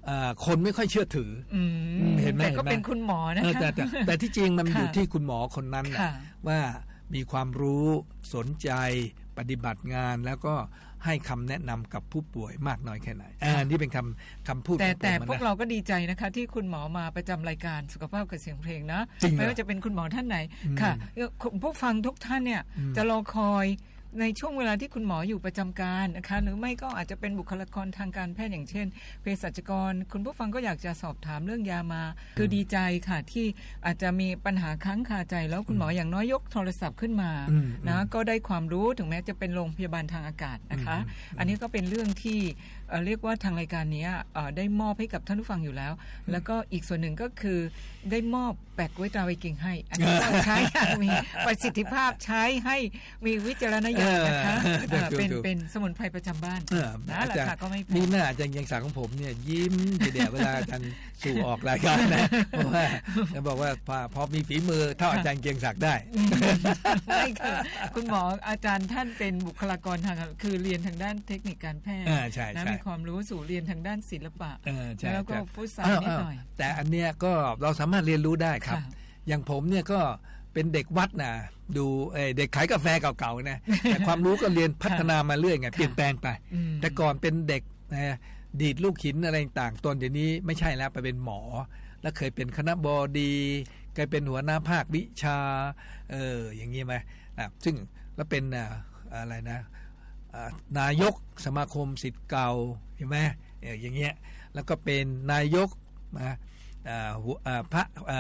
คนไม่ค่อยเชื่อถือเห็นไหมแต่ก็เป็นคุณหมอนะคะแต่แต่ที่จริงมันอยู่ที่คุณหมอคนนั้นว่ามีความรู้สนใจปฏิบัติงานแล้วก็ให้คำแนะนำกับผู้ป่วยมากน้อยแค่ไหนอ่านี่เป็นคำคำพูดแต่แต่พวกเราก็ดีใจนะคะที่คุณหมอมาประจำรายการสุขภาพกับเสียงเพลงนะไม่ว่าจะเป็นคุณหมอท่านไหนค่ะผู้ฟังทุกท่านเนี่ยจะรอคอยในช่วงเวลาที่คุณหมออยู่ประจำการนะคะหรือไม่ก็อาจจะเป็นบุคลากรทางการแพทย์อย่างเช่นเภสัชกรคุณผู้ฟังก็อยากจะสอบถามเรื่องยามาคือดีใจค่ะที่อาจจะมีปัญหาค้างคาใจแล้วคุณหมออย่างน้อยยกโทรศัพท์ขึ้นมานะก็ได้ความรู้ถึงแม้จะเป็นโรงพยาบาลทางอากาศนะคะอันนี้ก็เป็นเรื่องที่เรียกว่าทางรายการนี้ได้มอบให้กับท่านผู้ฟังอยู่แล้วแล้วก็อีกส่วนหนึ่งก็คือได้มอบแปะกล้วยตาไวกิ่งให้อันนี้ต้องใช้มีประสิทธิภาพใช้ให้มีวิจารณญาณนะคะเป็นเป็นสมุนไพรประจำบ้านนะราคาก็ไม่แพงนี่น่าอาจารย์ยังศักดิ์ของผมเนี่ยยิ้มเดี๋ยวเวลาอาจารย์สู่ออกรายการนะเพราะว่าจะบอกว่าพอมีฝีมือเท่าอาจารย์เกียงศักดิ์ได้ไม่ค่ะคุณหมออาจารย์ท่านเป็นบุคลากรทางคือเรียนทางด้านเทคนิคการแพทย์นะมีความรู้สู่เรียนทางด้านศิลปะแล้วก็ฟุตซอลนิดหน่อยแต่อันเนี้ยก็เราสามารถเรียนรู้ได้ครับอย่างผมเนี่ยก็เป็นเด็กวัดนะดูเด็กขายกาแฟเก่าๆนะแต่ความรู้ก็เรียนพัฒนามาเรื่อยไงเปลี่ยนแปลงไปแต่ก่อนเป็นเด็กนะดีดลูกหินอะไรต่างตอนเดี๋ยวนี้ไม่ใช่แล้วไปเป็นหมอแล้วเคยเป็นคณบดีเคยเป็นหัวหน้าภาควิชาเอออย่างนี้ไหมนะซึ่งแล้วเป็นอะไรนะนายกสมาคมศิษย์เก่าเห็นไหมอย่างเงี้ยแล้วก็เป็นนายกนะพระ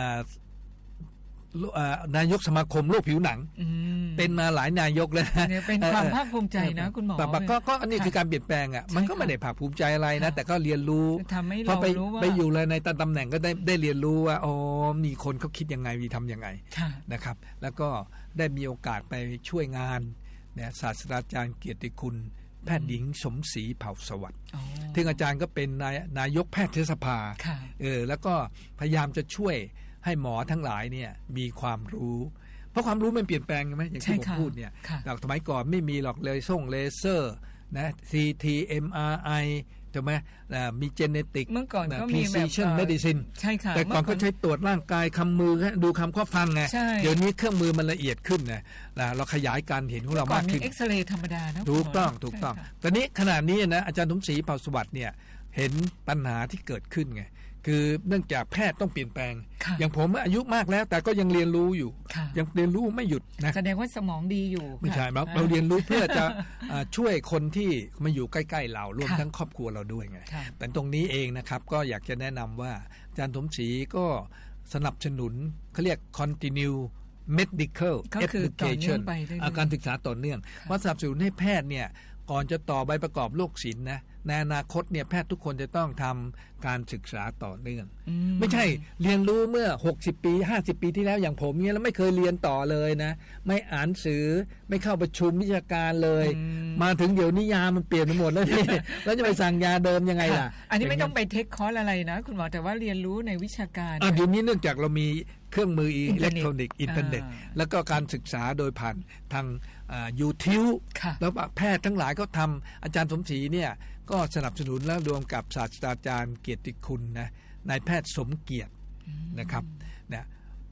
นายกสมาคมโรคผิวหนังเป็นมาหลายนายกแล้วนะเป็นความภาคภูมิใจนะคุณหมอแต่ก็อันนี้คือการเปลี่ยนแปลงอ่ะมันก็ไม่ได้ภาคภูมิใจอะไรนะแต่ก็เรียนรู้พอไปไปอยู่เลยในตำแหน่งก็ได้ได้เรียนรู้ว่าอ๋อมีคนเขาคิดยังไงมีทำยังไงนะครับแล้วก็ได้มีโอกาสไปช่วยงานเนี่ยศาสตราจารย์เกียรติคุณแพทย์หญิงสมศรีเผ่าสวัสดิ์ซึ่งอาจารย์ก็เป็นนายนายกแพทยสภาเออแล้วก็พยายามจะช่วยให้หมอทั้งหลายเนี่ยมีความรู้เพราะความรู้มันเปลี่ยนแปลงใช่ไหมอย่างที่ผมพูดเนี่ยแต่สมัยก่อนไม่มีหรอกเลยส่งเลเซอร์นะ ซี ที เอ็ม อาร์ ไอ ถูกไหมมีเจเนติกเมื่อก่อนก็มีแบบ precision medicine ใช่ค่ะแต่ก่อนก็ใช้ตรวจร่างกายคำมือดูคำข้อฟังไงเดี๋ยวนี้เครื่องมือมันละเอียดขึ้นนะเราขยายการเห็นของเรามากขึ้นก่อนมีเอ็กซเรย์ธรรมดานะถูกต้องถูกต้องแต่นี้ขนาดนี้นะอาจารย์สมศรีเผ่าสวัสดิ์เนี่ยเห็นปัญหาที่เกิดขึ้นไงคือเนื่องจากแพทย์ต้องเปลี่ยนแปลงอย่างผมอายุมากแล้วแต่ก็ยังเรียนรู้อยู่ยังเรียนรู้ไม่หยุดนะแสดงว่าสมองดีอยู่ไม่ใช่ครับเราเรียนรู้เพื่อจะช่วยคนที่มาอยู่ใกล้ๆเรารวมทั้งครอบครัวเราด้วยไงแต่ตรงนี้เองนะครับก็อยากจะแนะนำว่าอาจารย์สมศรีก็สนับสนุนเขาเรียก continue medical education การศึกษาต่อเนื่องว่าสนับสนุนให้แพทย์เนี่ยก่อนจะต่อใบประกอบโรคศิลป์นะในอนาคตเนี่ยแพทย์ทุกคนจะต้องทำการศึกษาต่อเนื่องไม่ใช่เรียนรู้เมื่อหกสิบปีห้าสิบปีที่แล้วอย่างผมเนี่ยแล้วไม่เคยเรียนต่อเลยนะไม่อ่านสื่อไม่เข้าประชุมวิชาการเลยมาถึงเดี๋ยวนี้ยามันเปลี่ยนไปหมดแล้วนี่แล้วจะไปสั่งยาเดิมยังไงล่ะอันนี้ไม่ต้องไปเทคคอร์สอะไรนะคุณหมอแต่ว่าเรียนรู้ในวิชาการอ่ะเดี๋ยวนี้เนื่องจากเรามีเครื่องมืออิเล็กทรอนิกส์อินเทอร์เน็ตแล้วก็การศึกษาโดยผ่านทางยูทิวแล้วแพทย์ทั้งหลายก็ทำอาจารย์สมศรีเนี่ยก็สนับสนุนและรวมกับศาสตราจารย์เกียรติคุณนะนายแพทย์สมเกียรตินะครับนะ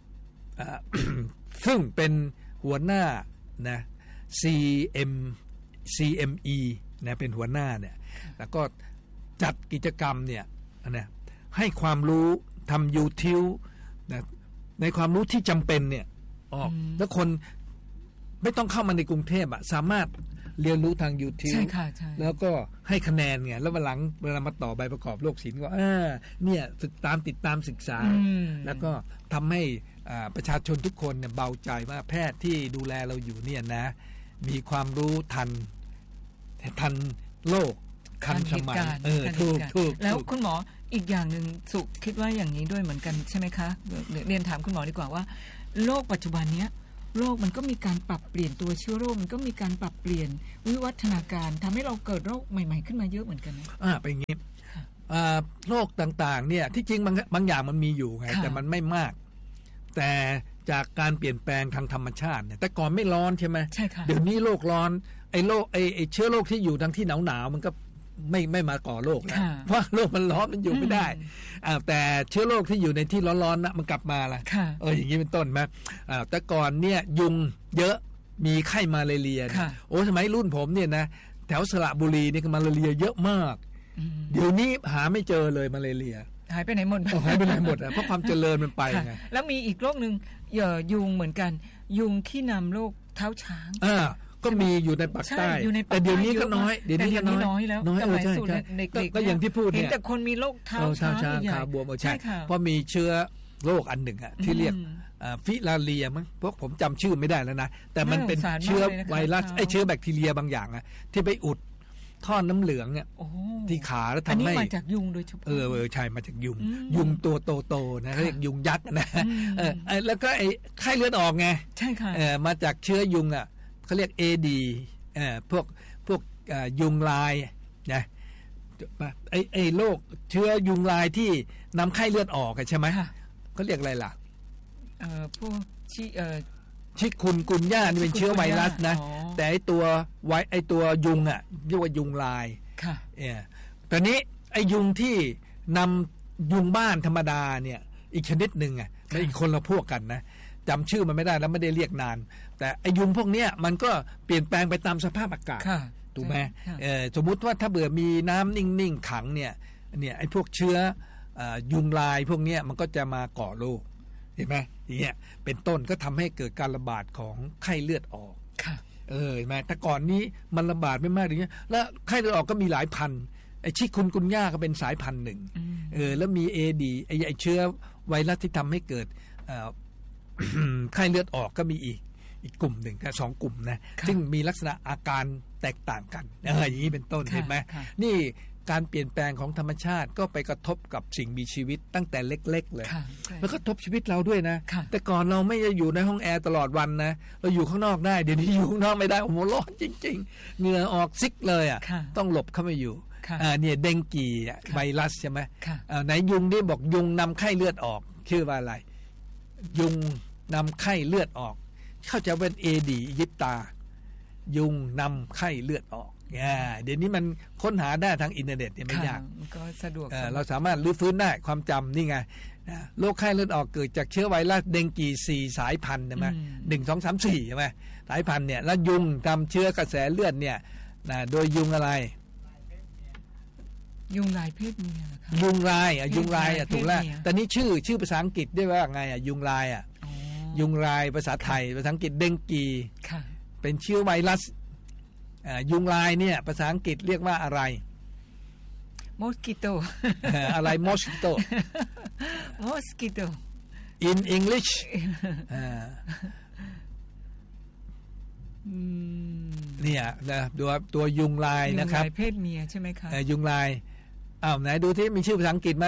ซึ่งเป็นหัวหน้านะ ซี เอ็ม ซี เอ็ม อี นะเป็นหัวหน้าเนี่ยแล้วก็จัดกิจกรรมเนี่ยนะให้ความรู้ทำยูทิวนะในความรู้ที่จำเป็นเนี่ยออกแล้วคนไม่ต้องเข้ามาในกรุงเทพอ่ะสามารถเรียนรู้ทาง YouTube ใช่ค่ะใช่แล้วก็ให้คะแนนไงแล้ววันหลังเวลามาต่อใบประกอบโรคศิลป์ก็อ่าเนี่ยศึกตามติดตามศึกษาแล้วก็ทำให้ประชาชนทุกคนเนี่ยเบาใจว่าแพทย์ที่ดูแลเราอยู่เนี่ยนะมีความรู้ทันทันโลกทันสมัยเออถูกถูกแล้วคุณหมออีกอย่างหนึ่งสุคิดว่าอย่างนี้ด้วยเหมือนกันใช่ไหมคะเรียนถามคุณหมอดีกว่าว่าโลกปัจจุบันเนี้ยโลกมันก็มีการปรับเปลี่ยนตัวเชื้อโรคมันก็มีการปรับเปลี่ยนวิวัฒนาการทำให้เราเกิดโรคใหม่ๆขึ้นมาเยอะเหมือนกันนะอ่าเป็นอย่างนี้โรคต่างๆเนี่ยที่จริงบางบางอย่างมันมีอยู่ไงแต่มันไม่มากแต่จากการเปลี่ยนแปลงทางธรรมชาติเนี่ยแต่ก่อนไม่ร้อนใช่ไหมใช่ค่ะเดี๋ยวนี้โลกร้อนไอ้โรคไอ้ไอ้เชื้อโรคที่อยู่ทางที่หนาวๆมันก็ไม่ไม่มาก่อโรคนะเพราะโรคมันร้อนมันอยู่ไม่ได้อ่าแต่เชื้อโรคที่อยู่ในที่ร้อนๆนะมันกลับมาละเอออย่างนี้เป็นต้นไหมอ่าแต่ก่อนเนี่ยยุงเยอะมีไข้มาลาเรียโอ้สมัยรุ่นผมเนี่ยนะแถวสระบุรีนี่มาลาเรียเยอะมากเดี๋ยวนี้หาไม่เจอเลยมาลาเรียหายไปไหนหมดหายไปไหนหมดอ่ะเพราะความเจริญมันไปไงแล้วมีอีกโรคนึงเหยื่อยุงเหมือนกันยุงที่นำโรคเท้าช้างอ่าก็มีอยู่ในปากใต้แต่เดี๋ยวนี้ก็น้อยเดี๋ยวนี้ก็น้อยแล้วน้อยเออใช่ใช่ก็อย่างที่พูดเนี่ยเห็นแต่คนมีโรคเท้าช้างขาบวมใช่เพราะมีเชื้อโรคอันหนึ่งอ่ะที่เรียกฟิลาเรียมั้งพวกผมจำชื่อไม่ได้แล้วนะแต่มันเป็นเชื้อไวรัสไอเชื้อแบคทีเรียบางอย่างอ่ะที่ไปอุดท่อน้ำเหลืองเนี่ยที่ขาแล้วทำให้อันนี้มาจากยุงโดยเฉพาะเออเออใช่มาจากยุงยุงตัวโตๆนะเรียกยุงยักษ์นะเออแล้วก็ไอ้ไข้เลือดออกไงใช่ค่ะเออมาจากเชื้อยุงอ่ะเขาเรียก เอ ดี เออพวกพวกยุงลายนะไอ้ไอ้โรคเชื้อยุงลายที่นำไข้เลือดออกใช่ไหมเขาเรียกอะไรล่ะเออพวกชิเออชิคุนกุนย่านี่เป็นเชื้อไวรัสนะแต่ไอตัวไวไอตัวยุงอ่ะเรียกว่ายุงลายค่ะเออตอนนี้ไอยุงที่นำยุงบ้านธรรมดาเนี่ยอีกชนิดหนึ่งอ่ะมันอีกคนละพวกกันนะจำชื่อมันไม่ได้แล้วไม่ได้เรียกนานแต่ไอยุงพวกเนี้ยมันก็เปลี่ยนแปลงไปตามสภาพอากาศถูกไหมเออสมมุติว่าถ้าเบื่อมีน้ำนิ่งๆขังเนี่ยเนี่ยไอพวกเชื้อยุงลายพวกเนี้ยมันก็จะมาก่อโรคเห็นไหมอย่างเงี้ยเป็นต้นก็ทำให้เกิดการระบาดของไข้เลือดออกเออเห็นไหมแต่ก่อนนี้มันระบาดไม่มากอย่างเงี้ยแล้วไข้เลือดออกก็มีหลายพันไอชิคุนกุนย่าก็เป็นสายพันธุ์หนึ่งเออแล้วมีเอดีไอไอเชื้อไวรัสที่ทำให้เกิดไข้เลือดออกก็มีอีกอีกกลุ่มหนึ่งสองกลุ่มนะซึ่งมีลักษณะอาการแตกต่างกันเอออย่างนี้เป็นต้นเห็นไหมนี่การเปลี่ยนแปลงของธรรมชาติก็ไปกระทบกับสิ่งมีชีวิตตั้งแต่เล็กๆเลยแล้วก็กระทบชีวิตเราด้วยนะแต่ก่อนเราไม่ได้อยู่ในห้องแอร์ตลอดวันนะเราอยู่ข้างนอกได้เดี๋ยวนี้อยู่ข้างนอกไม่ได้โอ้โหร้อนจริงๆเหงื่อออกซิกเลยอ่ะต้องหลบเข้ามาอยู่อ่าเนี่ยเดงกีไวรัสใช่ไหมอ่าไหนยุงนี่บอกยุงนำไข้เลือดออกชื่อว่าอะไรยุงนำไข้เลือดออกเข้าใจเป็นเอดีอียิปตายุงนำไข้เลือดออกเดี๋ยวนี้มันค้นหาได้ทางอินเทอร์เน็ตเนี่ยไม่ยากก็สะดวกเราสามารถรื้อฟื้นได้ความจำนี่ไงโรคไข้เลือดออกเกิดจากเชื้อไวรัสเดงกีสี่สายพันธุ์ใช่ไหมหนึ่งสองสามสี่ใช่ไหมสายพันธุ์เนี่ยแล้วยุงทำเชื้อกระแสเลือดเนี่ยโดยยุงอะไรยุงลายเพศเมียยุงลายอ่ะยุงลายอ่ะถูกแล้วแต่นี่ชื่อชื่อภาษาอังกฤษได้ว่าไงอ่ะยุงลายอ่ะยุงลายภาษาไทยภาษาอังกฤษเดงกีเป็นเชื้อไวรัสยุงลายเนี่ยภาษาอังกฤษเรียกว่าอะไร mosquito อะไร mosquito mosquito in English เนี่ยนะตัวตัวยุงลายนะครับยุงลายเพศเมียใช่ไหมคะยุงลายอ้าวไหนดูที่มีชื่อภาษาอังกฤษไหม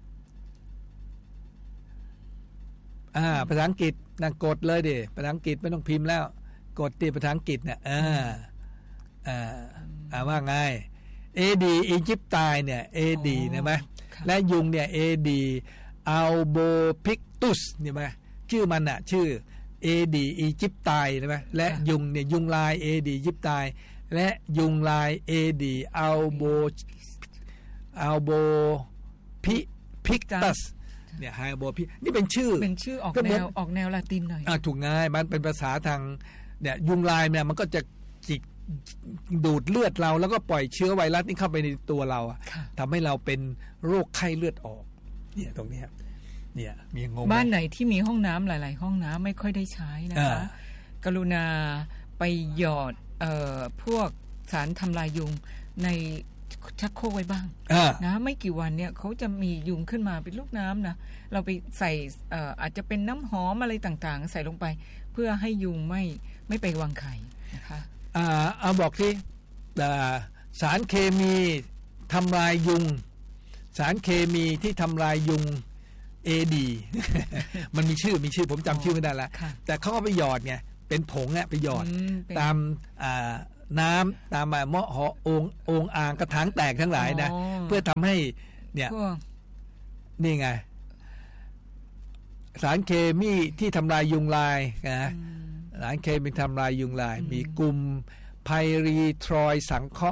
อ่าภาษาอังกฤษนะกดเลยดิภาษาอังกฤษไม่ต้องพิมพ์แล้วกดติภาษาอังกฤษเนี่ยอ่าอ่าอ่าว่าไงเอดีอียิปต์ตายเนี่ยเอดีนะไหมและยุงเนี่ยเอดีอัลโบพิกตุสเนี่ยไหมชื่อมันอ่ะชื่อเอดีอียิปต์ตายใช่ไหมและยุงเนี่ยยุงลายเอดีอียิปต์ตายและยุงลายเอดีอัลโบอัลโบพิพิกตัสเนี่ยไฮโบพินี่เป็นชื่อเป็นชื่อออกแนวออกแนวลาตินหน่อยอ่าถูกง่ายมันเป็นภาษาทางเนี่ยยุงลายเนี่ยมันก็จะจิกดูดเลือดเราแล้วก็ปล่อยเชื้อไวรัสนี่เข้าไปในตัวเราอ่ะทำให้เราเป็นโรคไข้เลือดออกเนี่ยตรงนี้เนี่ยมีงงบ้านไหนที่มีห้องน้ำหลายๆห้องน้ำไม่ค่อยได้ใช้นะคะกรุณาไปหยอดเอ่อพวกสารทำลายยุงในชักโครกไว้บ้างนะไม่กี่วันเนี่ยเขาจะมียุงขึ้นมาเป็นลูกน้ำนะเราไปใส่เอ่ออาจจะเป็นน้ำหอมอะไรต่างๆใส่ลงไปเพื่อให้ยุงไม่ไม่ไปวางไข่นะคะอ่าเอาบอกสิสารเคมีทำลายยุงสารเคมีที่ทำลายยุงเอดี มันมีชื่อมีชื่อผมจำชื่อไม่ได้ละแต่เขาก็ไปหยอดไงเป็นผงเนี่ยไปหยอดตามน้ำตามหม้อหอององอ่างกระถางแตกทั้งหลายนะเพื่อทำให้เนี่ยนี่ไงสารเคมีที่ทำลายยุงลายนะสารเคมีทำลายยุงลายมีกลุ่มไพรีทรอยสังเคราะห์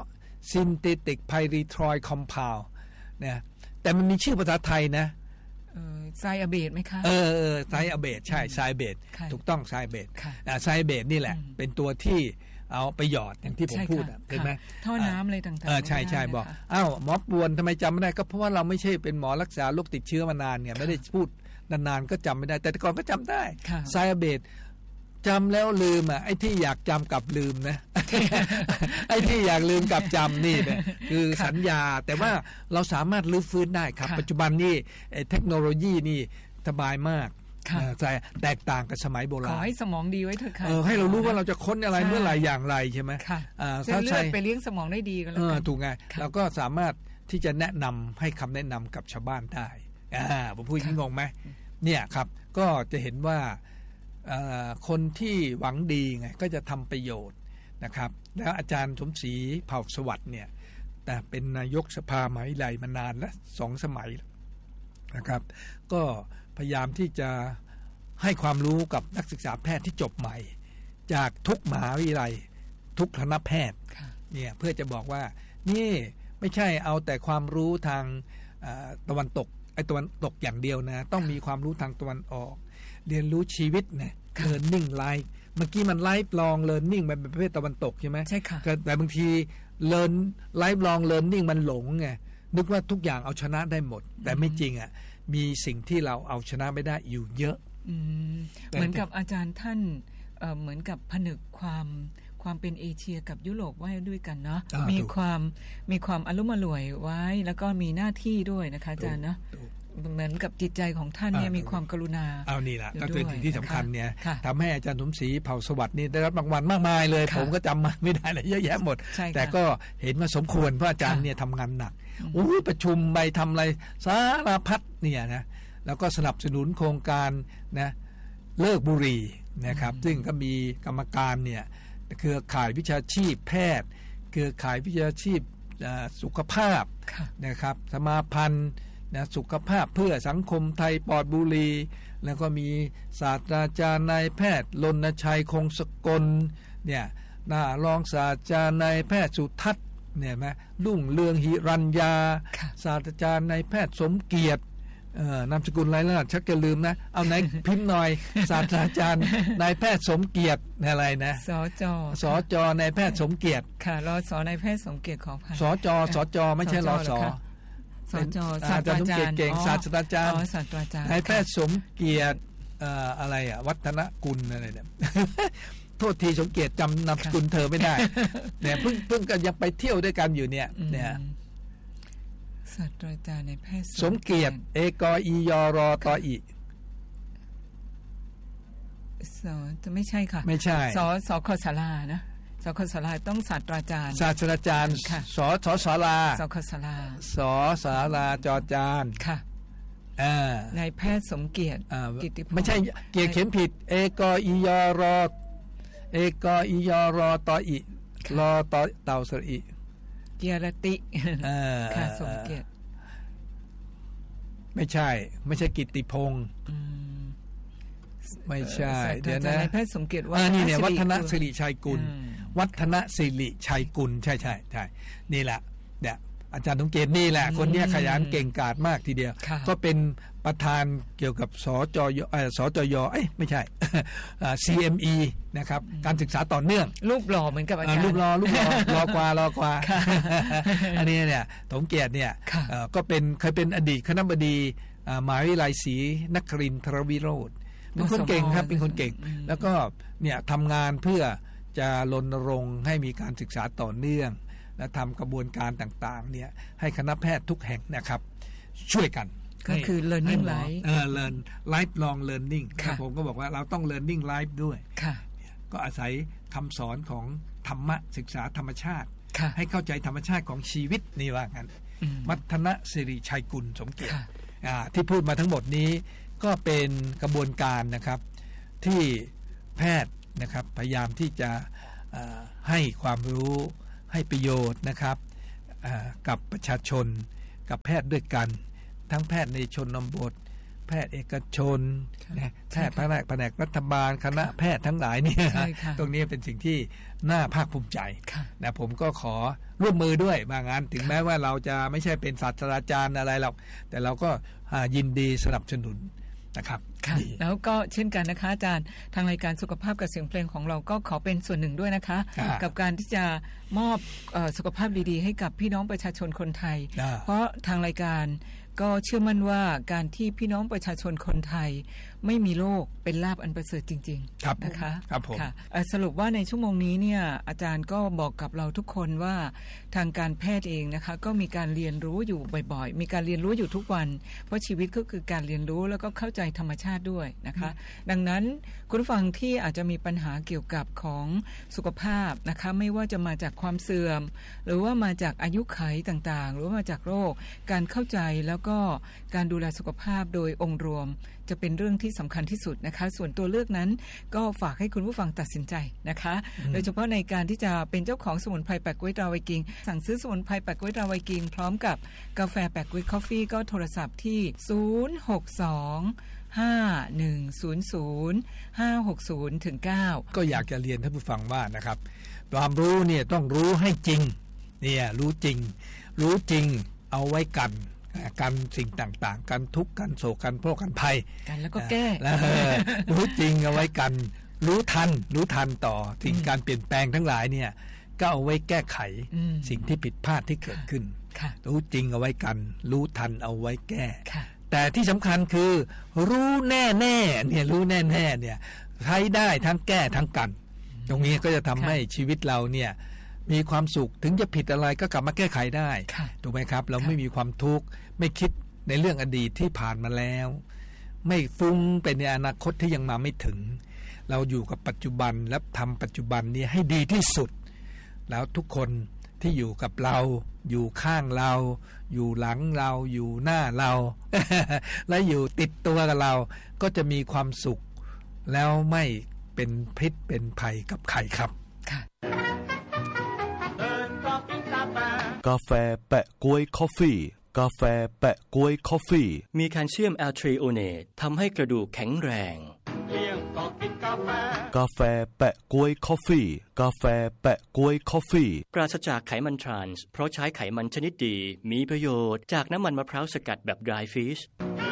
synthetic pyrethroid compound นะแต่มันมีชื่อภาษาไทยนะไซอะเบตไหมคะเออไซอะเบตใช่ไซอะเบตถูกต้องไซอะเบตไซอะเบตนี่แหละเป็นตัวที่เอาไปหยอดอย่างที่ผมพูดเห็นไหมท่อน้ำอะไรต่างๆเออใช่ใช่บอกอ้าวหมอปวนทำไมจำไม่ได้ก็เพราะว่าเราไม่ใช่เป็นหมอรักษาโรคติดเชื้อมานานเนี่ยไม่ได้พูดนานๆก็จำไม่ได้แต่ก่อนก็จำได้ไซอะเบตจำแล้วลืมอ่ะไอ้ที่อยากจำกับลืมนะ ไอ้ที่อยากลืมกับจำนี่เนี่ยคือสัญญาแต่ว่าเราสามารถรื้อฟื้นได้ครับปัจจุบันนี่เทคโนโลยีนี่สบายมากใช่แตกต่างกับสมัยโบราณขอให้สมองดีไว้เถอะค่ะให้เรารู้ว่าเราจะค้นอะไรเมื่อไหร่อย่างไรใช่ไหมถ้าเลือดไปเลี้ยงสมองได้ดีก็แล้วกันถูกไงเราก็สามารถที่จะแนะนำให้คำแนะนำกับชาวบ้านได้ผมพูดยิ่งงงไหมเนี่ยครับก็จะเห็นว่าคนที่หวังดีไงก็จะทำประโยชน์นะครับแล้วอาจารย์สมศรีเผ่าสวัสดิ์เนี่ยแต่เป็นนายกสภามหาวิทยาลัยมานานแล้วสองสมัยนะครับก็พยายามที่จะให้ความรู้กับนักศึกษาแพทย์ที่จบใหม่จากทุกมหาวิทยาลัยทุกคณะแพทย์เนี่ยเพื่อจะบอกว่านี่ไม่ใช่เอาแต่ความรู้ทางตะวันตกไอ้ตะวันตกอย่างเดียวนะต้องมีความรู้ทางตะวันออกเรียนรู้ชีวิตเนี่ย learning life เมื่อกี้มัน life long learning มันเป็นประเภทตะวันตกใช่ไหมใช่ค่ะแต่บางที learn life long learning มันหลงไงนึกว่าทุกอย่างเอาชนะได้หมดแต่ไม่จริงอ่ะมีสิ่งที่เราเอาชนะไม่ได้อยู่เยอะเหมือนกับอาจารย์ท่าน เ, เหมือนกับผนึกความความเป็นเอเชียกับยุโรปไว้ด้วยกันเนาะมีความมีความอลุ่มอล่วยไว้แล้วก็มีหน้าที่ด้วยนะคะอาจารย์เนาะเหมือนกับจิตใจของท่านเนี่ยมีความกรุณาเอานี่แหละก็เป็นสิ่งที่สำคัญเนี่ยทำให้อาจารย์สมศรีเผ่าสวัสดิ์นี่ได้รับรางวัลมากมายเลยผมก็จำมาไม่ได้เลยเยอะแยะหมดแต่ก็เห็นว่าสมควรเพราะอาจารย์เนี่ยทำงานหนักอู้ประชุมไปทำอะไรสารพัดเนี่ยนะแล้วก็สนับสนุนโครงการนะเลิกบุหรี่นะครับซึ่งก็มีกรรมการเนี่ยเครือข่ายวิชาชีพแพทย์เครือข่ายวิชาชีพสุขภาพนะครับสมาพันธ์นะสุขภาพเพื่อสังคมไทยปลอดบุหรี่แล้วก็มีศาสตราจารย์นายแพทย์รณชัยคงสกลเนี่ยน่ารองศาสตราจารย์นายแพทย์สุทัศน์เนี่ยไหมรุ่งเรืองหิรัญญาศาสตราจารย์นายแพทย์สมเกียรตินามสกุลอะไรล่ะชักจะลืมนะเอาไหนพิมพ์หน่อยศาสตราจารย์นายแพทย์สมเกียรติอะไรนะสจสจนายแพทย์สมเกียรติค่ะรสนายแพทย์สมเกียรติขออภัยสจสจไม่ใช่รสสจศาสตราจารย์เก่งศาสตราจารย์ศาสตราจารย์นายแพทย์สมเกียรติอะไรอ่ะวัฒนกุลอะไรเนี่ยโทษทีสมเกียรติจำนามสกุลเธอไม่ได้เนี่ยเพิ่งเพิ่งกันยังไปเที่ยวด้วยกันอยู่เนี่ยเนี่ยศาสตราจารย์ในแพทย์สมเกียรติเอกอียรอตออีสจะไม่ใช่ค่ะไม่ใช่สสคศาลานะสคศาลาต้องศาสตราจารย์ศาสตราจารย์สสศาลาสคศาลาสศาลาจอจานค่ะนายแพทย์สมเกียรติกิติพงศ์ไม่ใช่เกียรติเขียนผิดเอกอียรอเอกอียรอตออีรอตอเต่าสระอีเกียรติค่ะสมเกียรติไม่ใช่ไม่ใช่กิตติพงศ์ไม่ใช่เดี๋ยวนะนายแพทย์สมเกียรติว่านี่เนี่ยวัฒนสิริชัยกุลวัฒนสิริชัยกุลใช่ใช่ใช่นี่แหละเนี่ยอาจารย์สมเกียรตินี่แหละคนนี้ขยันเก่งกาจมากทีเดียวก็เป็นประธานเกี่ยวกับสจยสจยเอ้ยไม่ใช่ ซี เอ็ม อี นะครับการศึกษาต่อเนื่องรูปหล่อเหมือนกับอาจารย์รูปหล่อรูปหล่อรอกว่ารอกว่าอันนี้เนี่ยสมเกียรติเนี่ยก็เป็นเคยเป็นอดีตคณบดีมหาวิทยาลัยศรีนครินทรวิโรธเป็นคนเก่งครับเป็นคนเก่งแล้วก็เนี่ยทำงานเพื่อจะรณรงค์ให้มีการศึกษาต่อเนื่องและทำกระบวนการต่างๆเนี่ยให้คณะแพทย์ทุกแห่งนะครับช่วยกันก็คือ learning life เออ learn life long learning ผมก็บอกว่าเราต้อง learning life ด้วยก็อาศัยคำสอนของธรรมะศึกษาธรรมชาติให้เข้าใจธรรมชาติของชีวิตนี่ว่างั้นมัทนะสิริชัยกุลสมเกียรติที่พูดมาทั้งหมดนี้ก็เป็นกระบวนการนะครับที่แพทย์นะครับพยายามที่จะให้ความรู้ให้ประโยชน์นะครับกับประชาชนกับแพทย์ด้วยกันทั้งแพทย์ในชนบทแพทย์เอกชนนะแพทย์แผนกแผนกรัฐบาลคณะแพทย์ทั้งหลายเนี่ยตรงนี้เป็นสิ่งที่น่าภาคภูมิใจนะผมก็ขอร่วมมือด้วยบางงานถึงแม้ว่าเราจะไม่ใช่เป็นศาสตราจารย์อะไรหรอกแต่เราก็ยินดีสนับสนุนนะครับแล้วก็เช่นกันนะคะอาจารย์ทางรายการสุขภาพกับเสียงเพลงของเราก็ขอเป็นส่วนหนึ่งด้วยนะคะกับการที่จะมอบสุขภาพดีๆให้กับพี่น้องประชาชนคนไทยเพราะทางรายการก็เชื่อมั่นว่าการที่พี่น้องประชาชนคนไทยไม่มีโรคเป็นลาภอันประเสริฐจริงๆนะคะครับผมสรุปว่าในชั่วโมงนี้เนี่ยอาจารย์ก็บอกกับเราทุกคนว่าทางการแพทย์เองนะคะก็มีการเรียนรู้อยู่บ่อยๆมีการเรียนรู้อยู่ทุกวันเพราะชีวิตก็คือการเรียนรู้แล้วก็เข้าใจธรรมชาติด้วยนะคะดังนั้นคุณผู้ฟังที่อาจจะมีปัญหาเกี่ยวกับของสุขภาพนะคะไม่ว่าจะมาจากความเสื่อมหรือว่ามาจากอายุขัยต่างๆหรือว่ามาจากโรคการเข้าใจแล้วก็การดูแลสุขภาพโดยองค์รวมจะเป็นเรื่องที่สำคัญที่สุดนะคะส่วนตัวเลือกนั้นก็ฝากให้คุณผู้ฟังตัดสินใจนะคะโดยเฉพาะในการที่จะเป็นเจ้าของสมุนไพรแปะก๊วยตราไวกิงสั่งซื้อสมุนไพรแปะก๊วยตราไวกิงพร้อมกับกาแฟแปะก๊วยคอฟฟี่ก็โทรศัพท์ที่ศูนย์ หก สอง ห้า หนึ่ง ศูนย์ ศูนย์ ห้า หก ศูนย์ ถึง เก้าก็อยากจะเรียนท่านผู้ฟังว่านะครับความรู้เนี่ยต้องรู้ให้จริงเนี่ยรู้จริงรู้จริงเอาไว้กันกันสิ่งต่างๆกันทุกข์กันโศกกันโรคกันภัยกันแล้วก็แก้รู้จริงเอาไว้กันรู้ทันรู้ทันต่อสิ่งการเปลี่ยนแปลงทั้งหลายเนี่ยก็เอาไว้แก้ไขสิ่งที่ผิดพลาดที่เกิดขึ้นรู้จริงเอาไว้กันรู้ทันเอาไว้แก้แต่ที่สำคัญคือรู้แน่แน่เนี่ยรู้แน่แน่เนี่ยใช้ได้ทั้งแก้ทั้งกันตรงนี้ก็จะทำให้ชีวิตเราเนี่ยมีความสุขถึงจะผิดอะไรก็กลับมาแก้ไขได้ถูกไหมครับเราไม่มีความทุกข์ไม่คิดในเรื่องอดีตที่ผ่านมาแล้วไม่ฟุ้งไปในอนาคตที่ยังมาไม่ถึงเราอยู่กับปัจจุบันและทำปัจจุบันนี้ให้ดีที่สุดแล้วทุกคนที่อยู่กับเราอยู่ข้างเราอยู่หลังเราอยู่หน้าเรา และอยู่ติดตัวกับเราก็จะมีความสุขแล้วไม่เป็นพิษเป็นภัยกับใครครับกาแฟแปะก๊วยคอฟฟี่กาแฟแปะก๊วยคอฟฟี่มีแคลเซียมแอลทรีโอเนตทำให้กระดูกแข็งแรงกาแฟแปะก๊วยคอฟฟี่กาแฟแปะก๊วยคอฟฟี่ปราศจากไขมันทรานส์เพราะใช้ไขมันชนิดดีมีประโยชน์จากน้ำมันมะพร้าวสกัดแบบ dry fish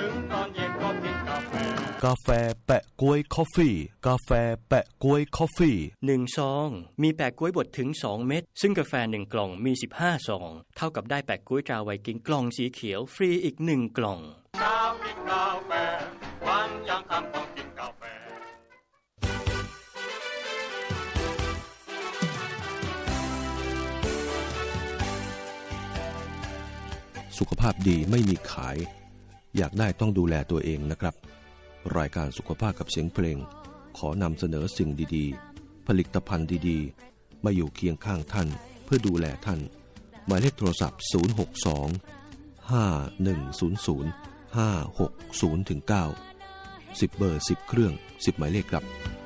กาแฟแปะก๊วยคอฟฟี่กาแฟแปะก๊วยคอฟฟี่หนึ่งซองมีแปะก๊วยบดถึงสองเม็ดซึ่งกาแฟหนึ่งกล่องมีสิบห้าซองเท่ากับได้แปะก๊วยตราไวกิงกล่องสีเขียวฟรีอีกหนึ่งกล่องสุขภาพดีไม่มีขายอยากได้ต้องดูแลตัวเองนะครับรายการสุขภาพกับเสียงเพลงขอนำเสนอสิ่งดีๆผลิตภัณฑ์ดีๆมาอยู่เคียงข้างท่านเพื่อดูแลท่านหมายเลขโทรศัพท์ศูนย์ หก สอง ห้า หนึ่ง ศูนย์ ศูนย์ ห้า หก ศูนย์ ถึง เก้า สิบเบอร์สิบเครื่องสิบหมายเลขครับ